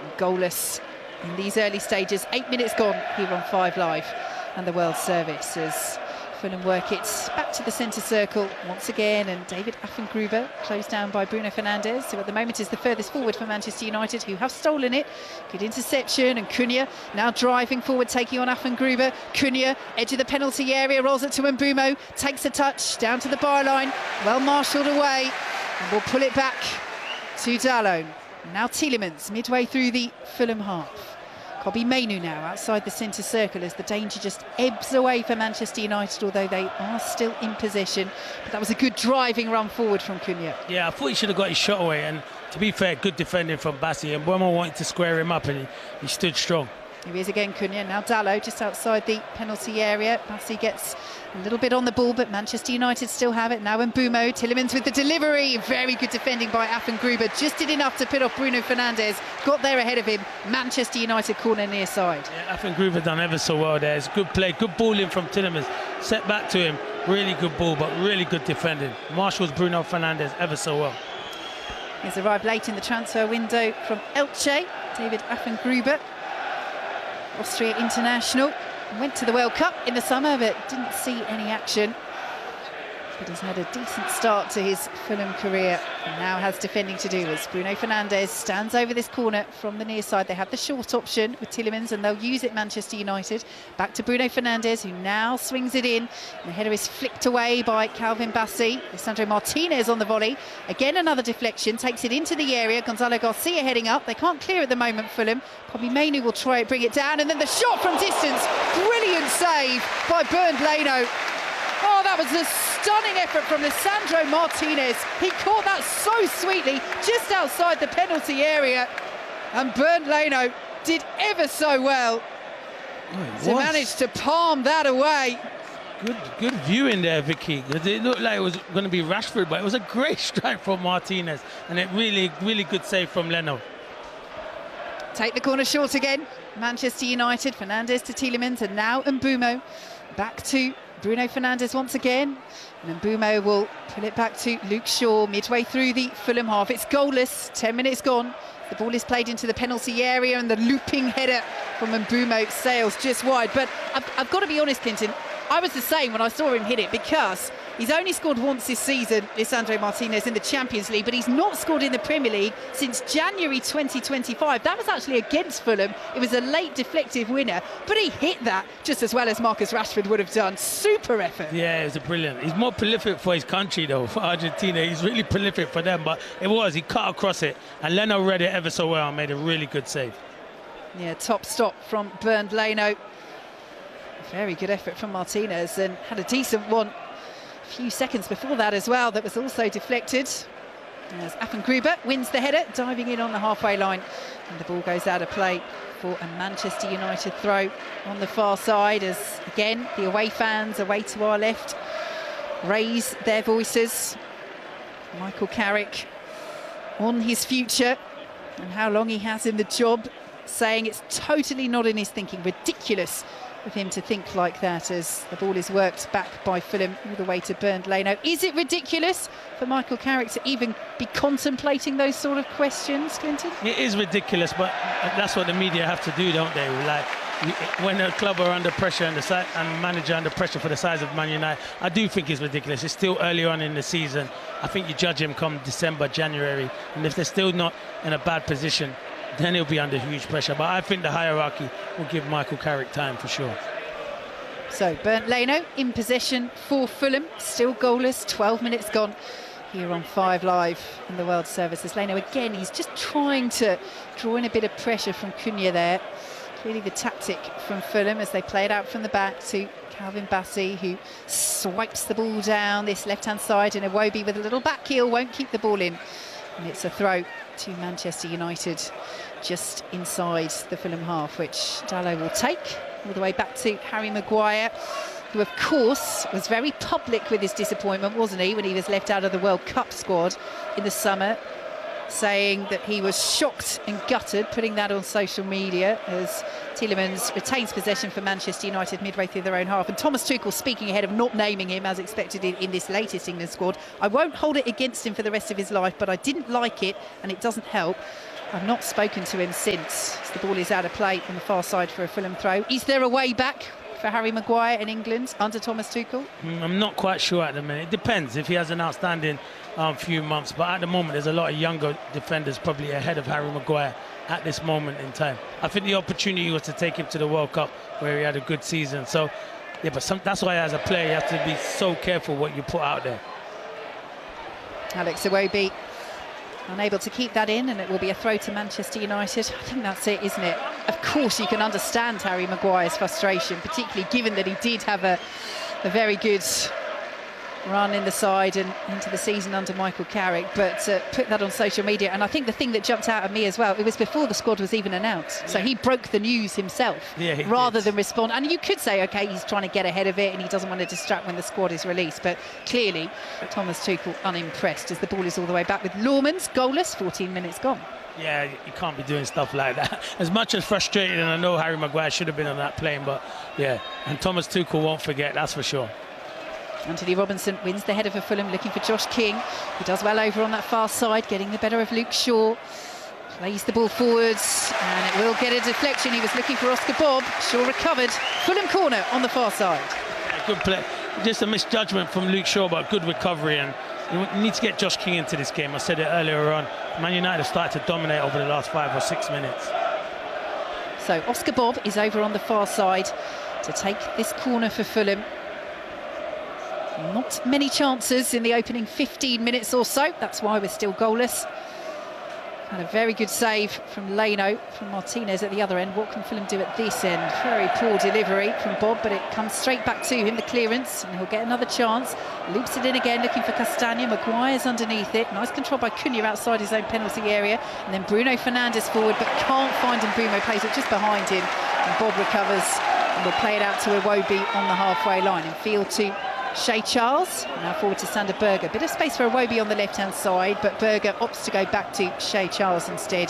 Goalless in these early stages. 8 minutes gone here on 5 Live and the World Service as Fulham work it back to the centre circle once again, and David Affengruber closed down by Bruno Fernandes, who at the moment is the furthest forward for Manchester United, who have stolen it. Good interception, and Cunha now driving forward, taking on Affengruber. Cunha, edge of the penalty area, rolls it to Mbeumo, takes a touch down to the byline, well marshalled away, and will pull it back to Dalot. Now Tielemans midway through the Fulham half. Kobbie Mainoo now outside the centre circle as the danger just ebbs away for Manchester United, although they are still in possession. But that was a good driving run forward from Cunha. Yeah, I thought he should have got his shot away, and to be fair, good defending from Bassi, and Mbeumo wanted to square him up, and he stood strong. Here he is again, Cunha. Now Dalot just outside the penalty area. Bassi gets a little bit on the ball, but Manchester United still have it. Now Mbeumo, Tielemans with the delivery. Very good defending by Affengruber. Just did enough to put off Bruno Fernandes. Got there ahead of him. Manchester United corner near side. Yeah, Affengruber done ever so well there. It's good play, good ball in from Tielemans. Set back to him. Really good ball, but really good defending. Marshals Bruno Fernandes ever so well. He's arrived late in the transfer window from Elche. David Affengruber, Austria international, went to the World Cup in the summer but didn't see any action. But he's had a decent start to his Fulham career and now has defending to do as Bruno Fernandes stands over this corner from the near side. They have the short option with Tielemans and they'll use it, Manchester United. Back to Bruno Fernandes, who now swings it in. And the header is flicked away by Calvin Bassi. Lisandro Martinez on the volley. Again another deflection, takes it into the area. Gonzalo Garcia heading up. They can't clear at the moment, Fulham. Kobbie Mainoo will try it, bring it down, and then the shot from distance. Brilliant save by Bernd Leno. Oh, that was a stunning effort from Lisandro Martinez. He caught that so sweetly just outside the penalty area, and Bernd Leno did ever so well to manage to palm that away. Good viewing there, Vicky. It looked like it was going to be Rashford, but it was a great strike from Martinez, and it really good save from Leno. Take the corner short again. Manchester United, Fernandes to Tielemans, and now Mbeumo back to Bruno Fernandes once again, and Mbeumo will pull it back to Luke Shaw midway through the Fulham half. It's goalless, 10 minutes gone. The ball is played into the penalty area and the looping header from Mbeumo sails just wide. But I've got to be honest, Clinton, I was the same when I saw him hit it, because he's only scored once this season, Lisandro Martinez, in the Champions League, but he's not scored in the Premier League since January 2025. That was actually against Fulham. It was a late deflective winner, but he hit that just as well as Marcus Rashford would have done. Super effort. Yeah, it was brilliant. He's more prolific for his country, though, for Argentina. He's really prolific for them, but he cut across it, and Leno read it ever so well and made a really good save. Yeah, top stop from Bernd Leno. Very good effort from Martinez, and had a decent one a few seconds before that as well that was also deflected, as Affengruber wins the header, diving in on the halfway line, and the ball goes out of play for a Manchester United throw on the far side, as again the away fans away to our left raise their voices. Michael Carrick on his future and how long he has in the job, saying it's totally not in his thinking. Ridiculous of him to think like that, as the ball is worked back by Fulham all the way to Bernd Leno. Is it ridiculous for Michael Carrick to even be contemplating those sort of questions, Clinton? It is ridiculous, but that's what the media have to do, don't they? Like, when a club are under pressure and the manager under pressure for the size of Man United, I do think it's ridiculous. It's still early on in the season. I think you judge him come December, January, and if they're still not in a bad position, then he'll be under huge pressure. But I think the hierarchy will give Michael Carrick time for sure. So Bernd Leno in possession for Fulham, still goalless, 12 minutes gone here on 5 Live in the World Service. As Leno again, he's just trying to draw in a bit of pressure from Cunha there. Clearly the tactic from Fulham as they play it out from the back to Calvin Bassi, who swipes the ball down this left-hand side, and Iwobi with a little back heel won't keep the ball in. And it's a throw to Manchester United just inside the Fulham half, which Dalot will take all the way back to Harry Maguire, who of course was very public with his disappointment, wasn't he, when he was left out of the World Cup squad in the summer, saying that he was shocked and gutted, putting that on social media, as Tielemans retains possession for Manchester United midway through their own half. And Thomas Tuchel speaking ahead of not naming him as expected in this latest England squad. I won't hold it against him for the rest of his life, but I didn't like it and it doesn't help. I've not spoken to him since. The ball is out of play on the far side for a Fulham throw. Is there a way back for Harry Maguire in England under Thomas Tuchel? I'm not quite sure at the minute. It depends if he has an outstanding few months, but at the moment there's a lot of younger defenders probably ahead of Harry Maguire at this moment in time. I think the opportunity was to take him to the World Cup where he had a good season. So yeah, but that's why as a player you have to be so careful what you put out there. Alex Iwobi unable to keep that in, and it will be a throw to Manchester United. I think that's it, isn't it? Of course you can understand Harry Maguire's frustration, particularly given that he did have a very good run in the side and into the season under Michael Carrick, but put that on social media. And I think the thing that jumped out at me as well, it was before the squad was even announced. So he broke the news himself rather than respond. And you could say, OK, he's trying to get ahead of it and he doesn't want to distract when the squad is released. But clearly, Thomas Tuchel unimpressed as the ball is all the way back with Lawman's goalless, 14 minutes gone. Yeah, you can't be doing stuff like that. As much as frustrated, and I know Harry Maguire should have been on that plane, but yeah, and Thomas Tuchel won't forget, that's for sure. Anthony Robinson wins the header for Fulham, looking for Josh King, who does well over on that far side, getting the better of Luke Shaw. Plays the ball forwards, and it will get a deflection. He was looking for Oscar Bobb. Shaw recovered. Fulham corner on the far side. Yeah, good play. Just a misjudgment from Luke Shaw, but good recovery. And you need to get Josh King into this game. I said it earlier on. Man United have started to dominate over the last 5 or 6 minutes. So Oscar Bobb is over on the far side to take this corner for Fulham. Not many chances in the opening 15 minutes or so. That's why we're still goalless. And a very good save from Leno, from Martinez at the other end. What can Fulham do at this end? Very poor delivery from Bob, but it comes straight back to him, the clearance, and he'll get another chance. Loops it in again, looking for Castagna. Maguire's underneath it. Nice control by Cunha outside his own penalty area. And then Bruno Fernandes forward, but can't find Mbeumo. Plays it just behind him. And Bob recovers and will play it out to Iwobi on the halfway line. In field to Shea Charles, now forward to Sander Berge. Bit of space for Iwobi on the left-hand side, but Berge opts to go back to Shea Charles instead.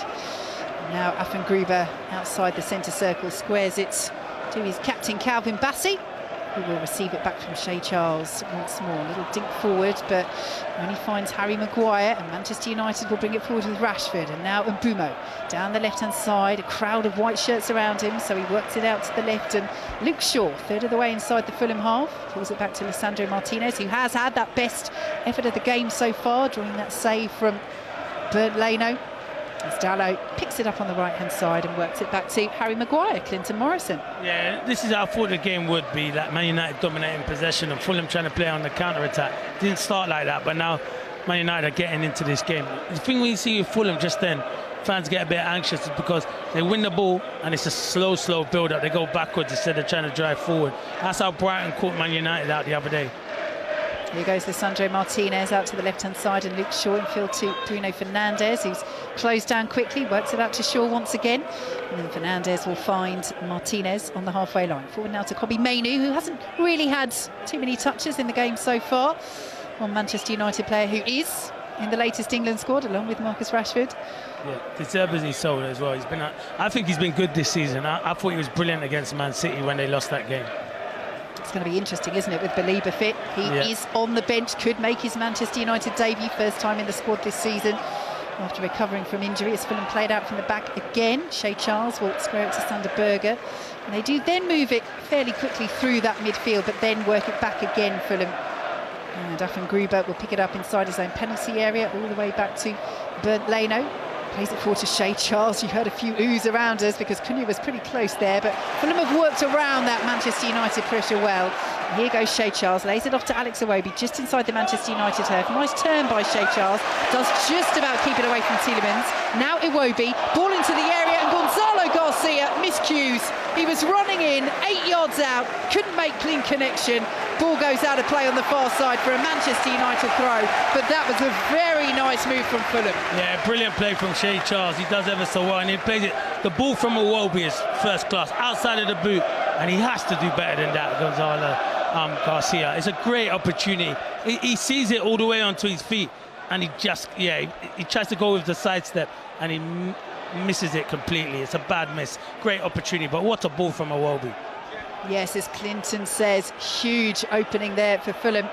Now Afan Gruber outside the centre circle squares it to his captain Calvin Bassey, who will receive it back from Shea Charles once more. A little dink forward, but only finds Harry Maguire, and Manchester United will bring it forward with Rashford. And now Mbeumo down the left-hand side, a crowd of white shirts around him, so he works it out to the left. And Luke Shaw, third of the way inside the Fulham half, pulls it back to Lisandro Martinez, who has had that best effort of the game so far, drawing that save from Bernd Leno. As Dalot picks it up on the right-hand side and works it back to Harry Maguire, Clinton Morrison. Yeah, this is how I thought the game would be, like Man United dominating possession and Fulham trying to play on the counter-attack. Didn't start like that, but now Man United are getting into this game. The thing we see with Fulham just then, fans get a bit anxious, is because they win the ball and it's a slow build-up. They go backwards instead of trying to drive forward. That's how Brighton caught Man United out the other day. Here goes Lisandro Martinez out to the left-hand side, and Luke Shaw in field to Bruno Fernandes, who's closed down quickly, works it out to Shaw once again. And then Fernandes will find Martinez on the halfway line. Forward now to Kobbie Mainoo, who hasn't really had too many touches in the game so far. One Manchester United player who is in the latest England squad, along with Marcus Rashford. Yeah, deserves his soul as well. I think he's been good this season. I thought he was brilliant against Man City when they lost that game. It's going to be interesting, isn't it, with Baliba fit? He is on the bench, could make his Manchester United debut, first time in the squad this season after recovering from injury. As Fulham played out from the back again, Shea Charles will square it to Sander Berge. And they do then move it fairly quickly through that midfield, but then work it back again, Fulham. And Afan Gruber will pick it up inside his own penalty area, all the way back to Bernd Leno. Plays it forward to Shea Charles. You heard a few oohs around us because Cunha was pretty close there, but Fulham have worked around that Manchester United pressure well. And here goes Shea Charles, lays it off to Alex Iwobi just inside the Manchester United turf. Nice turn by Shea Charles, does just about keep it away from Tielemans. Now Iwobi, ball into the area, and Gonzalo Garcia miscues. He was running in, 8 yards out, couldn't make clean connection. Ball goes out of play on the far side for a Manchester United throw, but that was a very nice move from Fulham. Yeah, brilliant play from Shea Charles. He does ever so well, and he plays it. The ball from Iwobi is first class, outside of the boot, and he has to do better than that, Gonzalo Garcia. It's a great opportunity. He sees it all the way onto his feet, and he just, he tries to go with the sidestep, and he misses it completely. It's a bad miss. Great opportunity, but what a ball from Iwobi. Yes, as Clinton says, huge opening there for Fulham.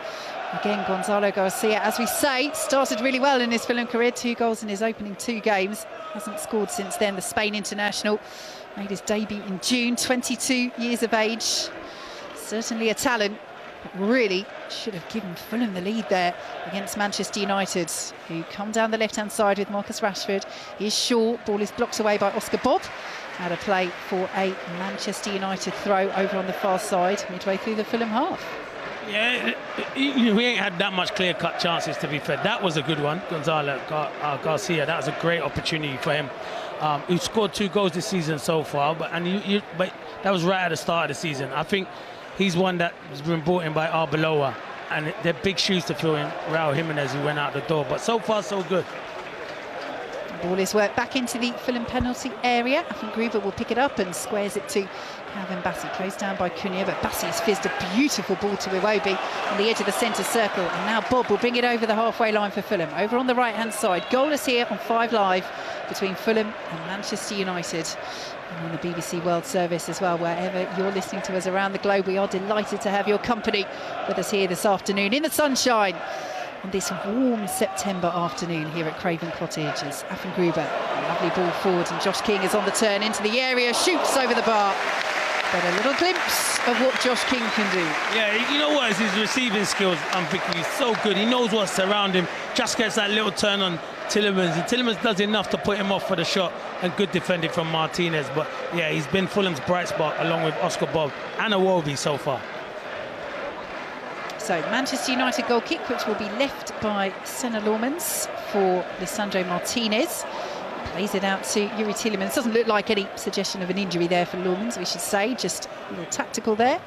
Again, Gonzalo Garcia, as we say, started really well in his Fulham career. 2 goals in his opening 2 games. Hasn't scored since then. The Spain international made his debut in June, 22 years of age. Certainly a talent, but really should have given Fulham the lead there against Manchester United, who come down the left-hand side with Marcus Rashford. Here's Shaw, ball is blocked away by Oscar Bobb. Out of play for a Manchester United throw over on the far side, midway through the Fulham half. Yeah, we ain't had that much clear-cut chances, to be fair. That was a good one, Gonzalo Garcia. That was a great opportunity for him. He scored 2 goals this season so far, but that was right at the start of the season. I think he's one that has been brought in by Arbeloa, and they're big shoes to fill in Raul Jimenez, who went out the door. But so far, so good. Ball is worked back into the Fulham penalty area. I think Gruber will pick it up and squares it to Calvin Bassey. Closed down by Cunha, but Bassey's fizzed a beautiful ball to Iwobi on the edge of the centre circle. And now Bobb will bring it over the halfway line for Fulham. Over on the right-hand side. Goalless here on 5 Live between Fulham and Manchester United. And on the BBC World Service as well, wherever you're listening to us around the globe. We are delighted to have your company with us here this afternoon in the sunshine on this warm September afternoon here at Craven Cottage. As Afan Gruber, a lovely ball forward, and Josh King is on the turn into the area, shoots over the bar. But a little glimpse of what Josh King can do. Yeah, you know what? It's his receiving skills, I'm thinking he's so good. He knows what's around him. Just gets that little turn on Tielemans, and Tielemans does enough to put him off for the shot, and good defending from Martinez. But yeah, he's been Fulham's bright spot along with Oscar Bobb and Iwobi so far. So Manchester United goal kick, which will be left by Senna Lormans for Lisandro Martinez. Plays it out to Youri Tielemans. Doesn't look like any suggestion of an injury there for Lormans, we should say. Just a little tactical there.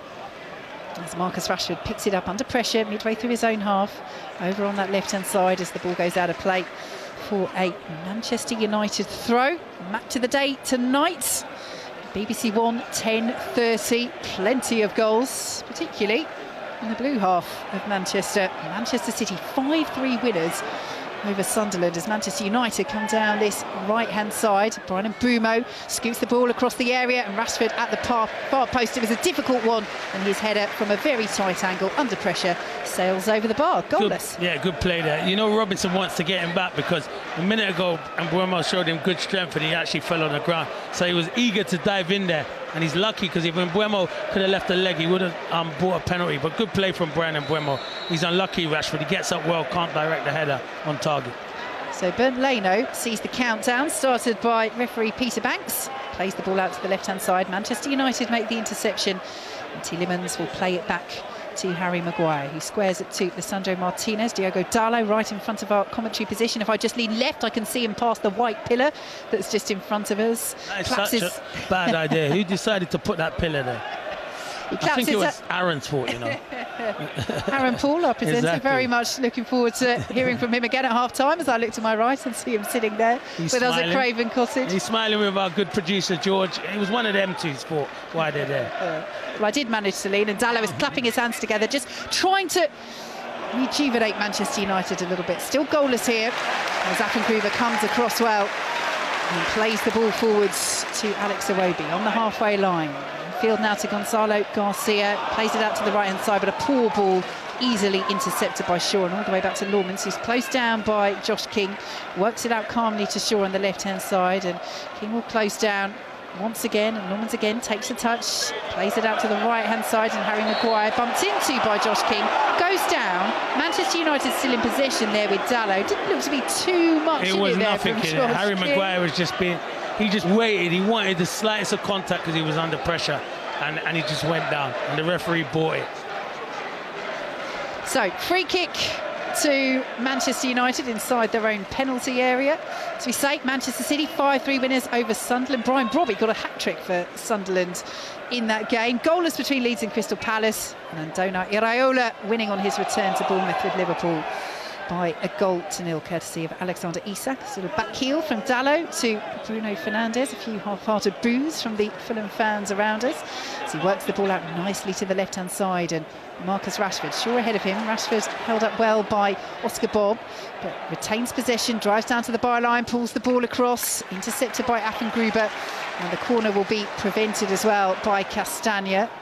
As Marcus Rashford picks it up under pressure midway through his own half. Over on that left-hand side as the ball goes out of play for a Manchester United throw. Match of the day tonight. BBC One, 10:30. Plenty of goals, particularly in the blue half of Manchester. Manchester City 5-3 winners over Sunderland as Manchester United come down this right-hand side. Bryan Mbeumo scoots the ball across the area, and Rashford at the far post. It was a difficult one, and his header from a very tight angle under pressure sails over the bar. Goalless. Good play there. You know, Robinson wants to get him back because a minute ago Mbeumo showed him good strength and he actually fell on the ground. So he was eager to dive in there. And he's lucky because if Mbeumo could have left a leg, he would have bought a penalty. But good play from Bryan Mbeumo. He's unlucky, Rashford. He gets up well, can't direct the header on target. So Bernd Leno sees the countdown, started by referee Peter Banks. Plays the ball out to the left-hand side. Manchester United make the interception. And Tielemans will play it back to Harry Maguire, who squares it to Lisandro Martinez. Diogo Dalot right in front of our commentary position. If I just lean left, I can see him past the white pillar that's just in front of us. That is such a bad idea. Who decided to put that pillar there? I think it was Aaron's fault, you know. Aaron Paul, our presenter, Exactly. very much looking forward to hearing from him again at half-time as I look to my right and see him sitting there He's with smiling. us at Craven Cottage. He's smiling with our good producer, George. It was one of them two's fault why they're there. Well, I did manage to lean, and Dalot is clapping his hands together, just trying to rejuvenate Manchester United a little bit. Still goalless here as Afan Gruber comes across well and plays the ball forwards to Alex Iwobi on the halfway line. Field now to Gonzalo Garcia, plays it out to the right-hand side, but a poor ball easily intercepted by Shaw, and all the way back to Lormans, who's closed down by Josh King. Works it out calmly to Shaw on the left-hand side, and King will close down once again, and Lormans again takes a touch, plays it out to the right-hand side, and Harry Maguire, bumped into by Josh King, goes down. Manchester United still in possession there with Dalot. Didn't look to be too much It in was it there nothing from in it. Josh Harry King. Maguire was just being, he just waited. He wanted the slightest of contact because he was under pressure, and he just went down, and the referee bought it. So, free kick to Manchester United inside their own penalty area. As we say, Manchester City 5-3 winners over Sunderland. Brian Brobby got a hat-trick for Sunderland in that game. Goalless between Leeds and Crystal Palace. And Andona Iraola winning on his return to Bournemouth with Liverpool by a 1-0, courtesy of Alexander Isak. Sort of back heel from Dalot to Bruno Fernandes. A few half-hearted boos from the Fulham fans around us as he works the ball out nicely to the left-hand side, and Marcus Rashford, sure ahead of him. Rashford held up well by Oscar Bobb, but retains possession, drives down to the byline, pulls the ball across, intercepted by Afan Gruber, and the corner will be prevented as well by Castagna.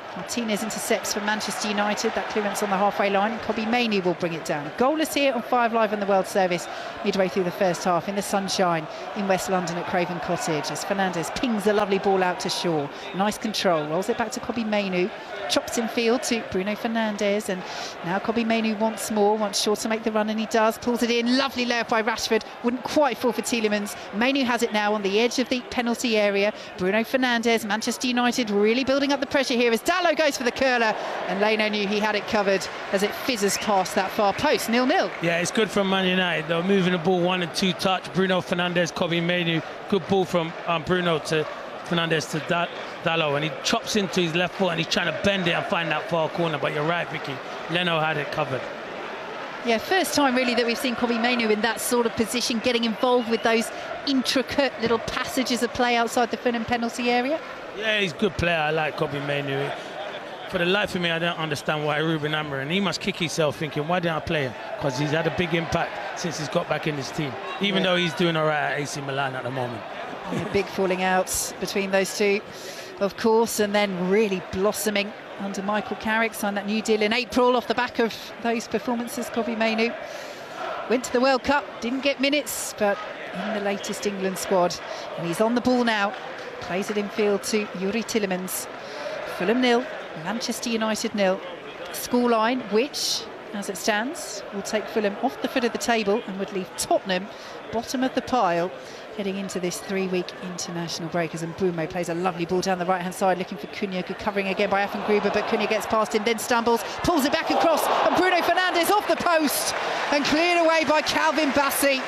Martinez intercepts for Manchester United. That clearance on the halfway line. Kobbie Mainoo will bring it down. Goalless here on 5 Live on the World Service midway through the first half in the sunshine in West London at Craven Cottage as Fernandes pings a lovely ball out to Shaw. Nice control. Rolls it back to Kobbie Mainoo. Chops in field to Bruno Fernandes, and now Kobbie Mainoo wants more, wants Shaw to make the run, and he does. Pulls it in. Lovely layup by Rashford. Wouldn't quite fall for Tielemans. Mainoo has it now on the edge of the penalty area. Bruno Fernandes, Manchester United really building up the pressure here as Dalot goes for the curler, and Leno knew he had it covered as it fizzes past that far post. 0-0. Yeah, it's good from Man United. They're moving the ball 1 and 2 touch. Bruno Fernandes, Kobbie Mainoo. Good ball from Bruno to Fernandes to Dalot, and he chops into his left foot and he's trying to bend it and find that far corner. But you're right, Vicky, Leno had it covered. Yeah, first time really that we've seen Kobbie Mainoo in that sort of position, getting involved with those intricate little passages of play outside the Fulham penalty area. Yeah, he's a good player. I like Kobbie Mainoo. For the life of me, I don't understand why Ruben Amorim, he must kick himself thinking, why didn't I play him? Because he's had a big impact since he's got back in this team, even though he's doing all right at AC Milan at the moment. Yeah, big falling out between those two, of course, and then really blossoming under Michael Carrick. Signed that new deal in April off the back of those performances. Kobbie Mainoo went to the World Cup, didn't get minutes, but in the latest England squad, and he's on the ball now. Plays it in field to Youri Tielemans. Fulham 0, Manchester United 0. Scoreline, which, as it stands, will take Fulham off the foot of the table and would leave Tottenham bottom of the pile heading into this 3-week international break, as Mbeumo plays a lovely ball down the right-hand side looking for Cunha. Good covering again by Gruber, but Cunha gets past him, then stumbles, pulls it back across, and Bruno Fernandes off the post and cleared away by Calvin Bassey.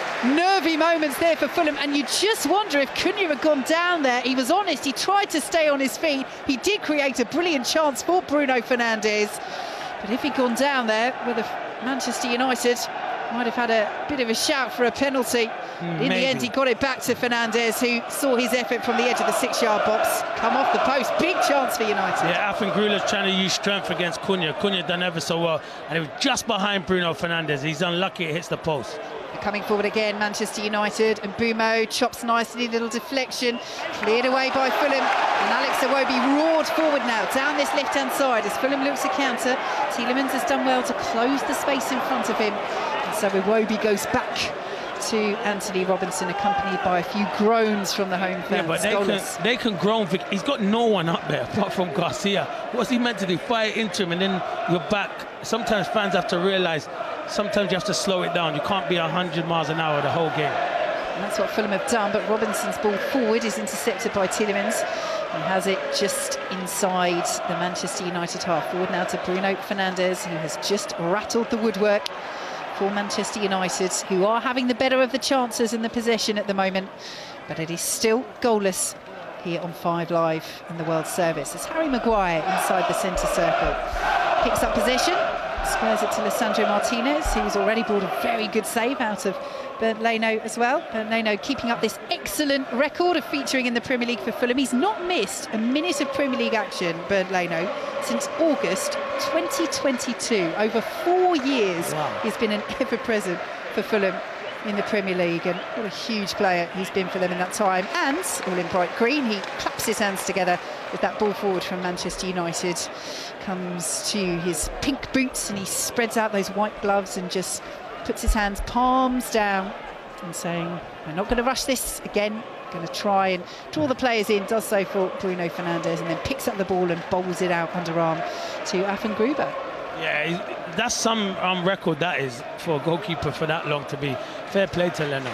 Nervy moments there for Fulham, and you just wonder if Cunha had gone down there. He was honest, he tried to stay on his feet. He did create a brilliant chance for Bruno Fernandes, but if he'd gone down there, well, Manchester United might have had a bit of a shout for a penalty. In the end, he got it back to Fernandes, who saw his effort from the edge of the 6-yard box come off the post. Big chance for United. Yeah, Gruber's trying to use strength against Cunha. Cunha done ever so well, and it was just behind Bruno Fernandes. He's unlucky it hits the post. Coming forward again, Manchester United, and Mbeumo chops nicely, little deflection, cleared away by Fulham, and Alex Iwobi roared forward now down this left-hand side as Fulham looks to counter. Tielemans has done well to close the space in front of him, and so Iwobi goes back to Anthony Robinson, accompanied by a few groans from the home fans. Yeah, but they can groan. He's got no one up there apart from Garcia. What's he meant to do? Fire into him and then you're back. Sometimes fans have to realise sometimes you have to slow it down. You can't be 100 miles an hour the whole game. And that's what Fulham have done, but Robinson's ball forward is intercepted by Tielemans. He has it just inside the Manchester United half. Forward now to Bruno Fernandes, who has just rattled the woodwork for Manchester United, who are having the better of the chances in the possession at the moment, but it is still goalless here on 5 Live in the World Service. It's Harry Maguire inside the centre circle. Picks up possession, squares it to Lisandro Martinez, who's already brought a very good save out of Bernd Leno as well. Bernd Leno keeping up this excellent record of featuring in the Premier League for Fulham. He's not missed a minute of Premier League action, Bernd Leno, since August 2022. Over 4 years, wow. He's been an ever-present for Fulham in the Premier League, and what a huge player he's been for them in that time. And all in bright green, he claps his hands together with that ball forward from Manchester United. Comes to his pink boots and he spreads out those white gloves and just puts his hands palms down and saying, we're not going to rush this again, going to try and draw the players in. Does so for Bruno Fernandes and then picks up the ball and bowls it out underarm to Gruber. Yeah, that's some record that is for a goalkeeper for that long to be. Fair play to Leno.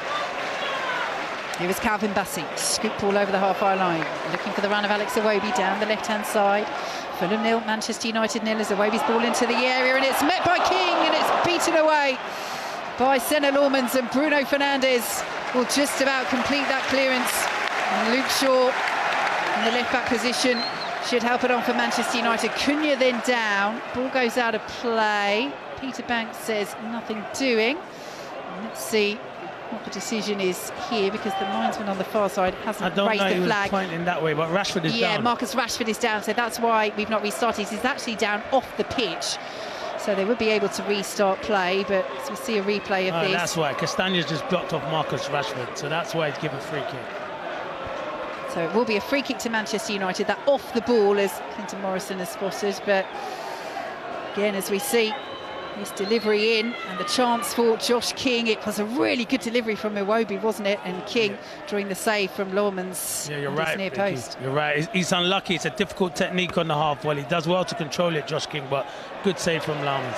Here is Calvin Bassey, scoop ball over the half-hour line, looking for the run of Alex Iwobi down the left-hand side. Fulham 0, Manchester United 0 as Iwobi's ball into the area, and it's met by King, and it's beaten away by Senna Lormans, and Bruno Fernandes will just about complete that clearance. And Luke Shaw in the left-back position should help it on for Manchester United. Cunha then down, ball goes out of play. Peter Banks says nothing doing. And let's see what the decision is here, because the linesman on the far side hasn't raised the flag. I don't know, he was pointing that way, but Rashford is down. Yeah, Marcus Rashford is down, so that's why we've not restarted. He's actually down off the pitch, so they would be able to restart play, but we'll see a replay of this. That's why Castaña's just blocked off Marcus Rashford, so that's why he's given free kick. So it will be a free kick to Manchester United. That off the ball, as Clinton Morrison has spotted. But again, as we see, his delivery in and the chance for Josh King. It was a really good delivery from Iwobi, wasn't it? And King drawing the save from Lawman's you're right, near post. You're right. He's unlucky. It's a difficult technique on the half volley. He does well to control it, Josh King, but good save from Lawman's.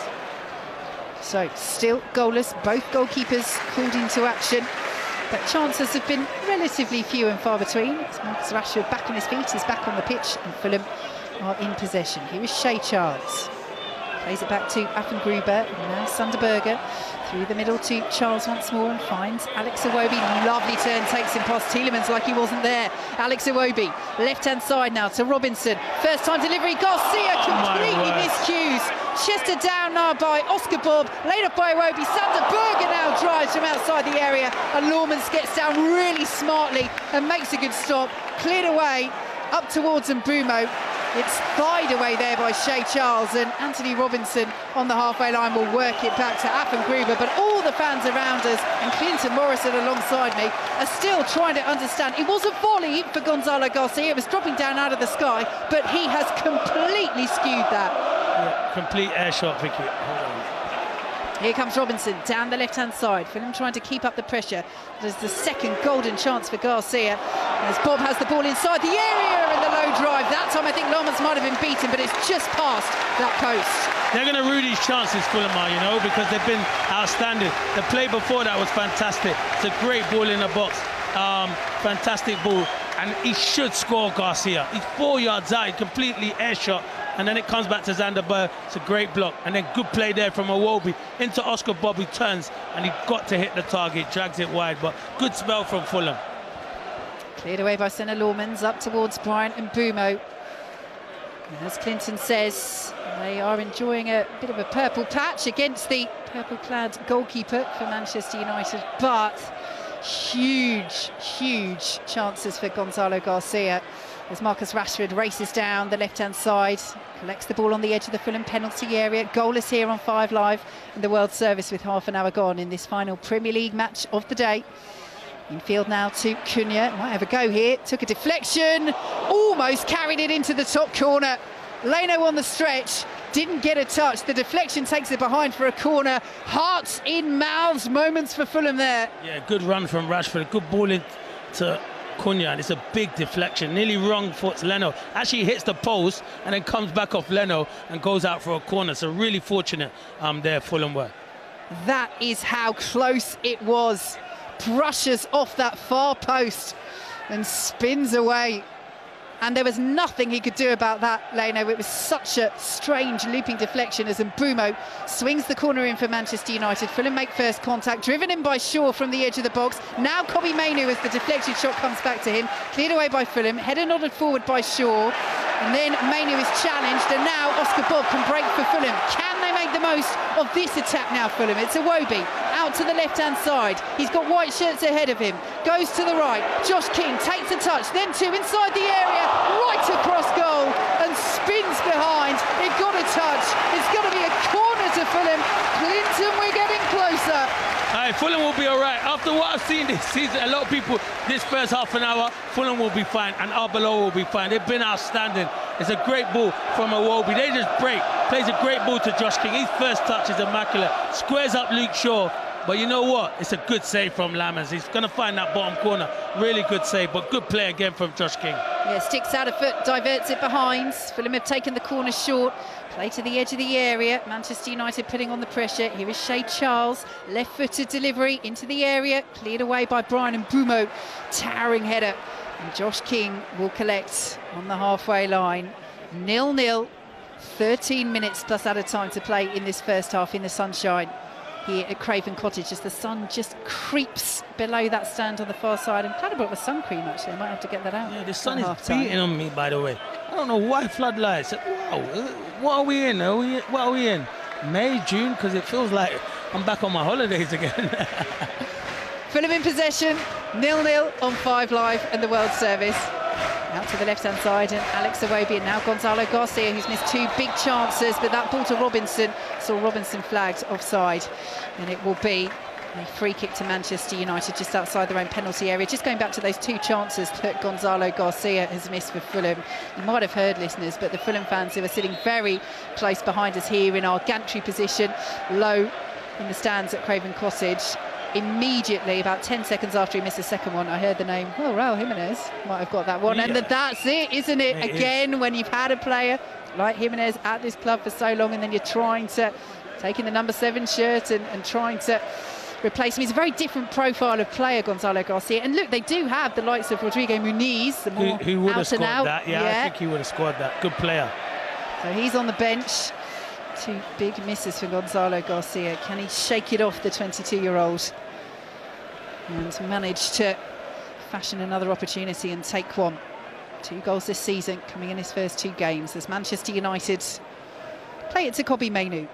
So still goalless. Both goalkeepers called into action. But chances have been relatively few and far between. It's Marcus Rashford back on his feet. He's back on the pitch, and Fulham are in possession. Here is Shea Charles. Plays it back to Affengruber, now Sunderberger, through the middle to Charles once more, and finds Alex Iwobi. Lovely turn, takes him past Tielemans like he wasn't there. Alex Iwobi, left-hand side now to Robinson. First time delivery, Garcia completely miscues. Chested down now by Oscar Bob, laid up by Iwobi. Sunderberger now drives from outside the area, and Lawmans gets down really smartly and makes a good stop. Cleared away, up towards Mbeumo. It's thighed away there by Shea Charles, and Anthony Robinson on the halfway line will work it back to Affengruber. But all the fans around us and Clinton Morrison alongside me are still trying to understand. It was a volley for Gonzalo Garcia. It was dropping down out of the sky, but he has completely skewed that. Yeah, complete air shot, Vicky. Hold on. Here comes Robinson down the left-hand side. Fulham trying to keep up the pressure. There's the second golden chance for Garcia, as Bob has the ball inside the area and the low drive. That time I think Lawmans might have been beaten, but it's just past that post. They're going to rue these chances, Fulham are, you know, because they've been outstanding. The play before that was fantastic. It's a great ball in the box. Fantastic ball. And he should score, Garcia. He's 4 yards out, completely air shot. And then it comes back to Zanderberg. It's a great block. And then good play there from Iwobi into Oscar Bob, who turns, and he got to hit the target, drags it wide. But good spell from Fulham. Cleared away by Senna Lawmans, up towards Bryant Mbeumo. And as Clinton says, they are enjoying a bit of a purple patch against the purple-clad goalkeeper for Manchester United. But huge chances for Gonzalo Garcia, as Marcus Rashford races down the left-hand side, collects the ball on the edge of the Fulham penalty area. Goalless here on 5 Live, and the World Service with half an hour gone in this final Premier League match of the day. Infield now to Cunha, might have a go here, took a deflection, almost carried it into the top corner. Leno on the stretch, didn't get a touch. The deflection takes it behind for a corner. Hearts in mouths moments for Fulham there. Yeah, good run from Rashford, good ball into Cunha, and it's a big deflection. Nearly wrong foots Leno. Actually hits the post and then comes back off Leno and goes out for a corner. So really fortunate there, Fulham were. That is how close it was. Brushes off that far post and spins away. And there was nothing he could do about that, Leno. It was such a strange looping deflection as Mbeumo swings the corner in for Manchester United. Fulham make first contact, driven in by Shaw from the edge of the box. Now Kobbie Mainoo as the deflected shot comes back to him. Cleared away by Fulham, header nodded forward by Shaw. And then Mainoo is challenged, and now Oscar Bob can break for Fulham. Can they make the most of this attack now, Fulham? It's Iwobi out to the left-hand side. He's got white shirts ahead of him. Goes to the right. Josh King takes a touch, then 2 inside the area, right across goal, and spins behind. It got a touch. It's got to be a corner to Fulham. Clinton, we're getting closer. Fulham will be all right. After what I've seen this season, a lot of people, this first half an hour, Fulham will be fine, and Arbeloa will be fine. They've been outstanding. It's a great ball from Iwobi. They just break. Plays a great ball to Josh King. His first touch is immaculate. Squares up Luke Shaw. But you know what? It's a good save from Lawmans. He's going to find that bottom corner. Really good save, but good play again from Josh King. Yeah, sticks out of foot, diverts it behind. Fulham have taken the corner short. Play to the edge of the area. Manchester United putting on the pressure. Here is Shea Charles. Left-footed delivery into the area. Cleared away by Bryant Mbeumo. Towering header. And Josh King will collect on the halfway line. 0-0. 13 minutes plus added time to play in this first half in the sunshine here at Craven Cottage, as the sun just creeps below that stand on the far side. I'm glad I brought the sun cream, actually. I might have to get that out. Yeah, the sun is beating on me, by the way. I don't know why floodlights. Wow, what are we in? What are we in? May, June? Because it feels like I'm back on my holidays again. Fulham in possession, 0-0 on 5 Live and the World Service. Out to the left-hand side, and Alex Iwobi, and now Gonzalo Garcia, who's missed 2 big chances, but that ball to Robinson saw Robinson flagged offside, and it will be A free kick to Manchester United just outside their own penalty area. Just going back to those two chances that Gonzalo Garcia has missed for Fulham. You might have heard, listeners, but the Fulham fans who are sitting very close behind us here in our gantry position, low in the stands at Craven Cottage, immediately, about 10 seconds after he missed the second one, I heard the name, well, Raul Jimenez might have got that one. Yeah. And that's it, isn't it? Again, when you've had a player like Jimenez at this club for so long, and then you're trying to, taking the number 7 shirt and trying to replace him. He's a very different profile of player, Gonzalo Garcia. And look, they do have the likes of Rodrigo Muniz, the more who would have scored out. that. Yeah, I think he would have scored that. Good player. So he's on the bench. 2 big misses for Gonzalo Garcia. Can he shake it off, the 22-year-old, and manage to fashion another opportunity and take one? 2 goals this season, coming in his first 2 games as Manchester United play it to Kobbie Mainoo.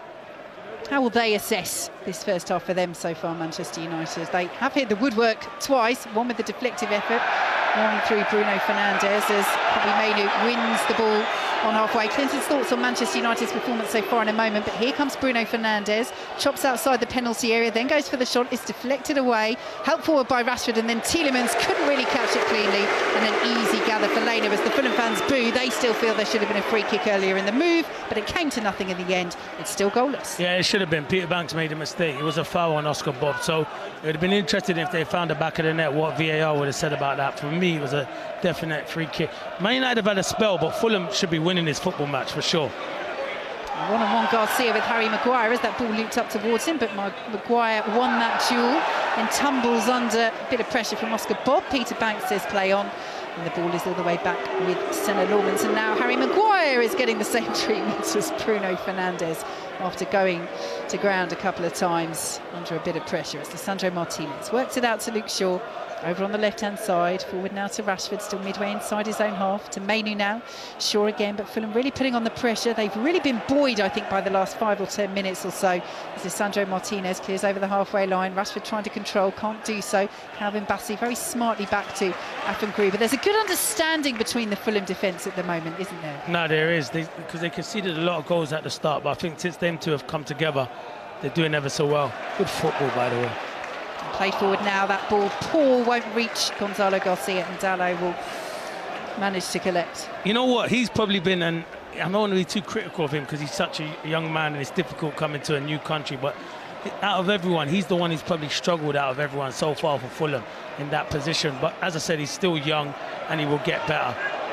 How will they assess this first half for them so far, Manchester United? They have hit the woodwork twice, one with a deflective effort, one through Bruno Fernandes as Kobbie Mainoo wins the ball on halfway. Clinton's thoughts on Manchester United's performance so far in a moment, but here comes Bruno Fernandes, chops outside the penalty area, then goes for the shot, is deflected away, helped forward by Rashford, and then Tielemans couldn't really catch it cleanly, and an easy gather for Lena as the Fulham fans boo. They still feel there should have been a free kick earlier in the move, but it came to nothing in the end. It's still goalless. Yeah, it should have been. Peter Banks made a mistake. It was a foul on Oscar Bob, so it would have been interesting if they found the back of the net what VAR would have said about that. For me, it was a definite free kick. Man United have had a spell, but Fulham should be winning this football match for sure. One-on-one Garcia with Harry Maguire as that ball looped up towards him, but Maguire won that duel and tumbles under a bit of pressure from Oscar Bob. Peter Banks says play on, and the ball is all the way back with Senna Lawrence, and now Harry Maguire is getting the same treatment as Bruno Fernandes after going to ground a couple of times under a bit of pressure. It's Lisandro Martinez works it out to Luke Shaw over on the left-hand side, forward now to Rashford, still midway inside his own half, to Mainoo now, Shaw again, but Fulham really putting on the pressure. They've really been buoyed, I think, by the last 5 or 10 minutes or so, as Lisandro Martinez clears over the halfway line. Rashford trying to control, can't do so. Calvin Bassey very smartly back to Afan Gruber. There's a good understanding between the Fulham defence at the moment, isn't there? No, there is, because they conceded a lot of goals at the start, but I think since them two have come together, they're doing ever so well. Good football, by the way. Played forward now, that ball poor, won't reach Gonzalo Garcia, and Dalot will manage to collect. You know what, he's probably been, and I don't want to be too critical of him because he's such a young man and it's difficult coming to a new country, but out of everyone, he's the one who's probably struggled out of everyone so far for Fulham in that position. But as I said, he's still young and he will get better.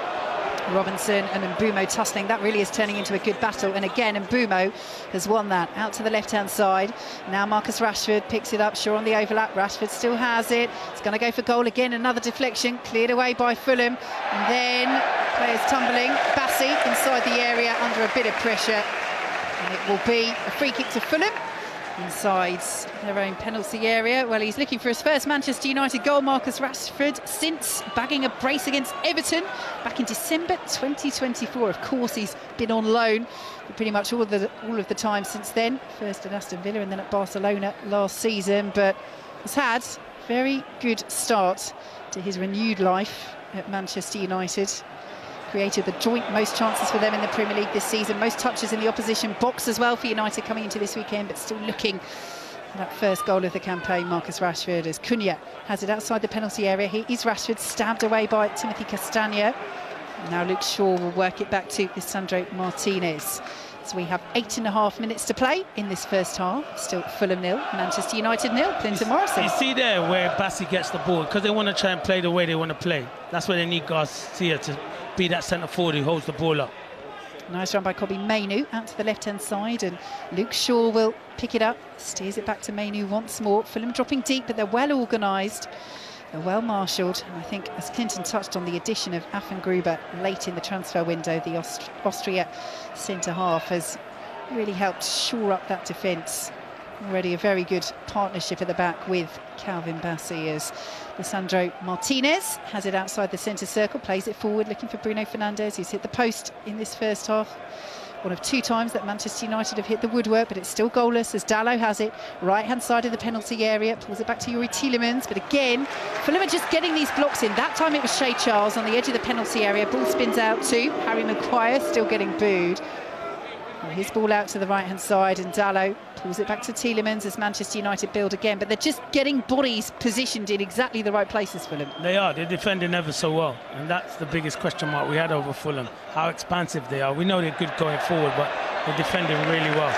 Robinson and Mbeumo tussling, that really is turning into a good battle, and again Mbeumo has won that out to the left-hand side. Now Marcus Rashford picks it up, Shaw on the overlap, Rashford still has it, it's going to go for goal again, another deflection cleared away by Fulham, and then players tumbling, Bassey inside the area under a bit of pressure, and it will be a free kick to Fulham inside their own penalty area. Well, he's looking for his first Manchester United goal, Marcus Rashford, since bagging a brace against Everton back in December 2024. Of course, he's been on loan for pretty much all of the time since then, first at Aston Villa and then at Barcelona last season, but has had a very good start to his renewed life at Manchester United. Created the joint most chances for them in the Premier League this season, most touches in the opposition box as well for United coming into this weekend, but still looking for that first goal of the campaign, Marcus Rashford, as Cunha has it outside the penalty area. Here is Rashford, stabbed away by Timothy Castagne. Now Luke Shaw will work it back to Lisandro Martinez. So we have 8.5 minutes to play in this first half. Still Fulham 0, Manchester United 0. Clinton Morrison. You see there where Bassey gets the ball, because they want to try and play the way they want to play. That's where they need Garcia to be that centre forward who holds the ball up. Nice run by Kobbie Mainoo out to the left-hand side, and Luke Shaw will pick it up, steers it back to Mainoo once more. Fulham dropping deep, but they're well organised, they're well marshalled, and I think, as Clinton touched on, the addition of Afan Gruber late in the transfer window, the Austria centre-half, has really helped shore up that defence. Already a very good partnership at the back with Calvin Bassey, as Lisandro Martinez has it outside the centre circle, plays it forward, looking for Bruno Fernandes, who's hit the post in this first half. One of 2 times that Manchester United have hit the woodwork, but it's still goalless as Dalot has it, right-hand side of the penalty area, pulls it back to Youri Tielemans, but again, Fulham are just getting these blocks in. That time it was Shea Charles on the edge of the penalty area, ball spins out to Harry Maguire, still getting booed. His ball out to the right-hand side, and Dalot pulls it back to Tielemans as Manchester United build again. But they're just getting bodies positioned in exactly the right places, Fulham. They are. They're defending ever so well. And that's the biggest question mark we had over Fulham. How expansive they are. We know they're good going forward, but they're defending really well.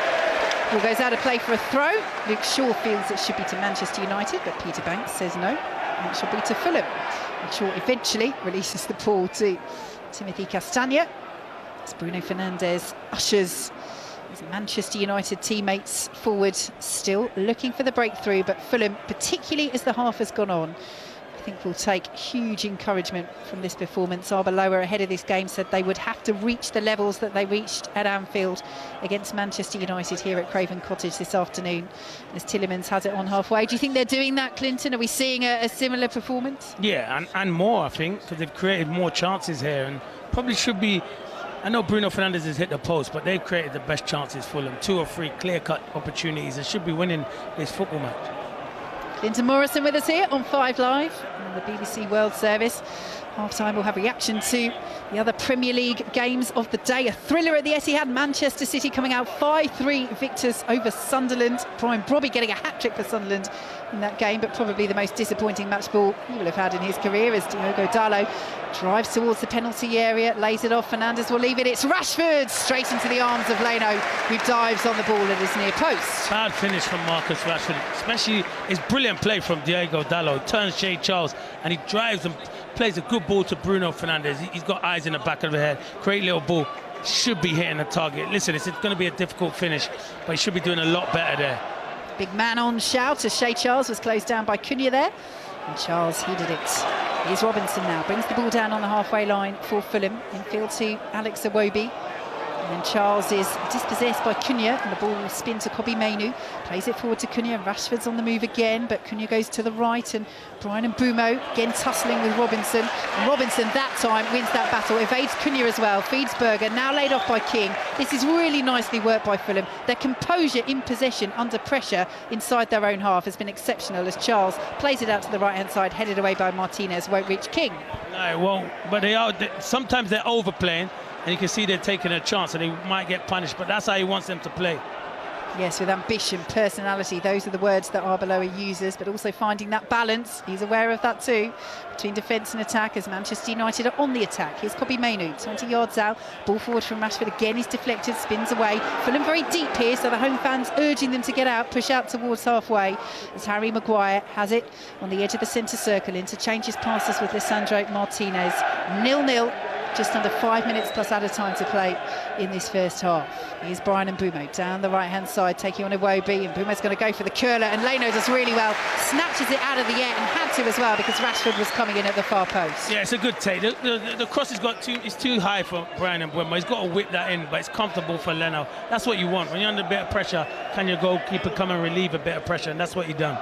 Ball goes out of play for a throw. Luke Shaw feels it should be to Manchester United, but Peter Banks says no. It should be to Fulham. And Shaw eventually releases the ball to Timothy Castagne. As Bruno Fernandes ushers his Manchester United teammates forward, still looking for the breakthrough, but Fulham, particularly as the half has gone on, I think will take huge encouragement from this performance. Arbeloa ahead of this game said they would have to reach the levels that they reached at Anfield against Manchester United here at Craven Cottage this afternoon, as Tielemans has it on halfway. Do you think they're doing that, Clinton? Are we seeing a similar performance? Yeah, and more, I think, because they've created more chances here and probably should be. I know Bruno Fernandes has hit the post, but they've created the best chances for them. 2 or 3 clear-cut opportunities. They should be winning this football match. Clinton Morrison with us here on 5 Live on the BBC World Service. Half-time we'll have reaction to the other Premier League games of the day. A thriller at the Etihad. Manchester City coming out 5-3 victors over Sunderland. Brian Brobby getting a hat-trick for Sunderland in that game, but probably the most disappointing match ball he will have had in his career as Diogo Dalot drives towards the penalty area, lays it off. Fernandes will leave it. It's Rashford straight into the arms of Leno, who dives on the ball at his near post. Bad finish from Marcus Rashford, especially his brilliant play from Diogo Dalot. Turns Shea Charles and he drives and plays a good ball to Bruno Fernandes. He's got eyes in the back of the head. Great little ball. Should be hitting the target. Listen, it's going to be a difficult finish, but he should be doing a lot better there. Big man on shout as Shea Charles was closed down by Cunha there. And Charles headed it. Here's Robinson now. Brings the ball down on the halfway line for Fulham. Infield to Alex Iwobi. And then Charles is dispossessed by Cunha, and the ball will spin to Kobbie Mainoo. Plays it forward to Cunha. Rashford's on the move again, but Cunha goes to the right, and Bryan Mbeumo again tussling with Robinson. And Robinson that time wins that battle, evades Cunha as well, feeds Berger, now laid off by King. This is really nicely worked by Fulham. Their composure in possession under pressure inside their own half has been exceptional as Charles plays it out to the right-hand side, headed away by Martinez, won't reach King. No, it won't, but they are. Sometimes they're overplaying, and you can see they're taking a chance and they might get punished, but that's how he wants them to play. Yes, with ambition, personality, those are the words that Arbeloa uses, but also finding that balance. He's aware of that too, between defence and attack as Manchester United are on the attack. Here's Kobbie Mainoo, 20 yards out, ball forward from Rashford, again he's deflected, spins away. Fulham very deep here, so the home fans urging them to get out, push out towards halfway, as Harry Maguire has it on the edge of the centre circle, interchanges passes with Lisandro Martinez. 0-0. Just under 5 minutes plus added time to play in this first half. Here's Bryan Mbeumo down the right-hand side, taking on Iwobi. Mbeumo's going to go for the curler, and Leno does really well. Snatches it out of the air, and had to as well, because Rashford was coming in at the far post. Yeah, it's a good take. The cross is too high for Bryan Mbeumo. He's got to whip that in, but it's comfortable for Leno. That's what you want. When you're under a bit of pressure, can your goalkeeper come and relieve a bit of pressure? And that's what he's done.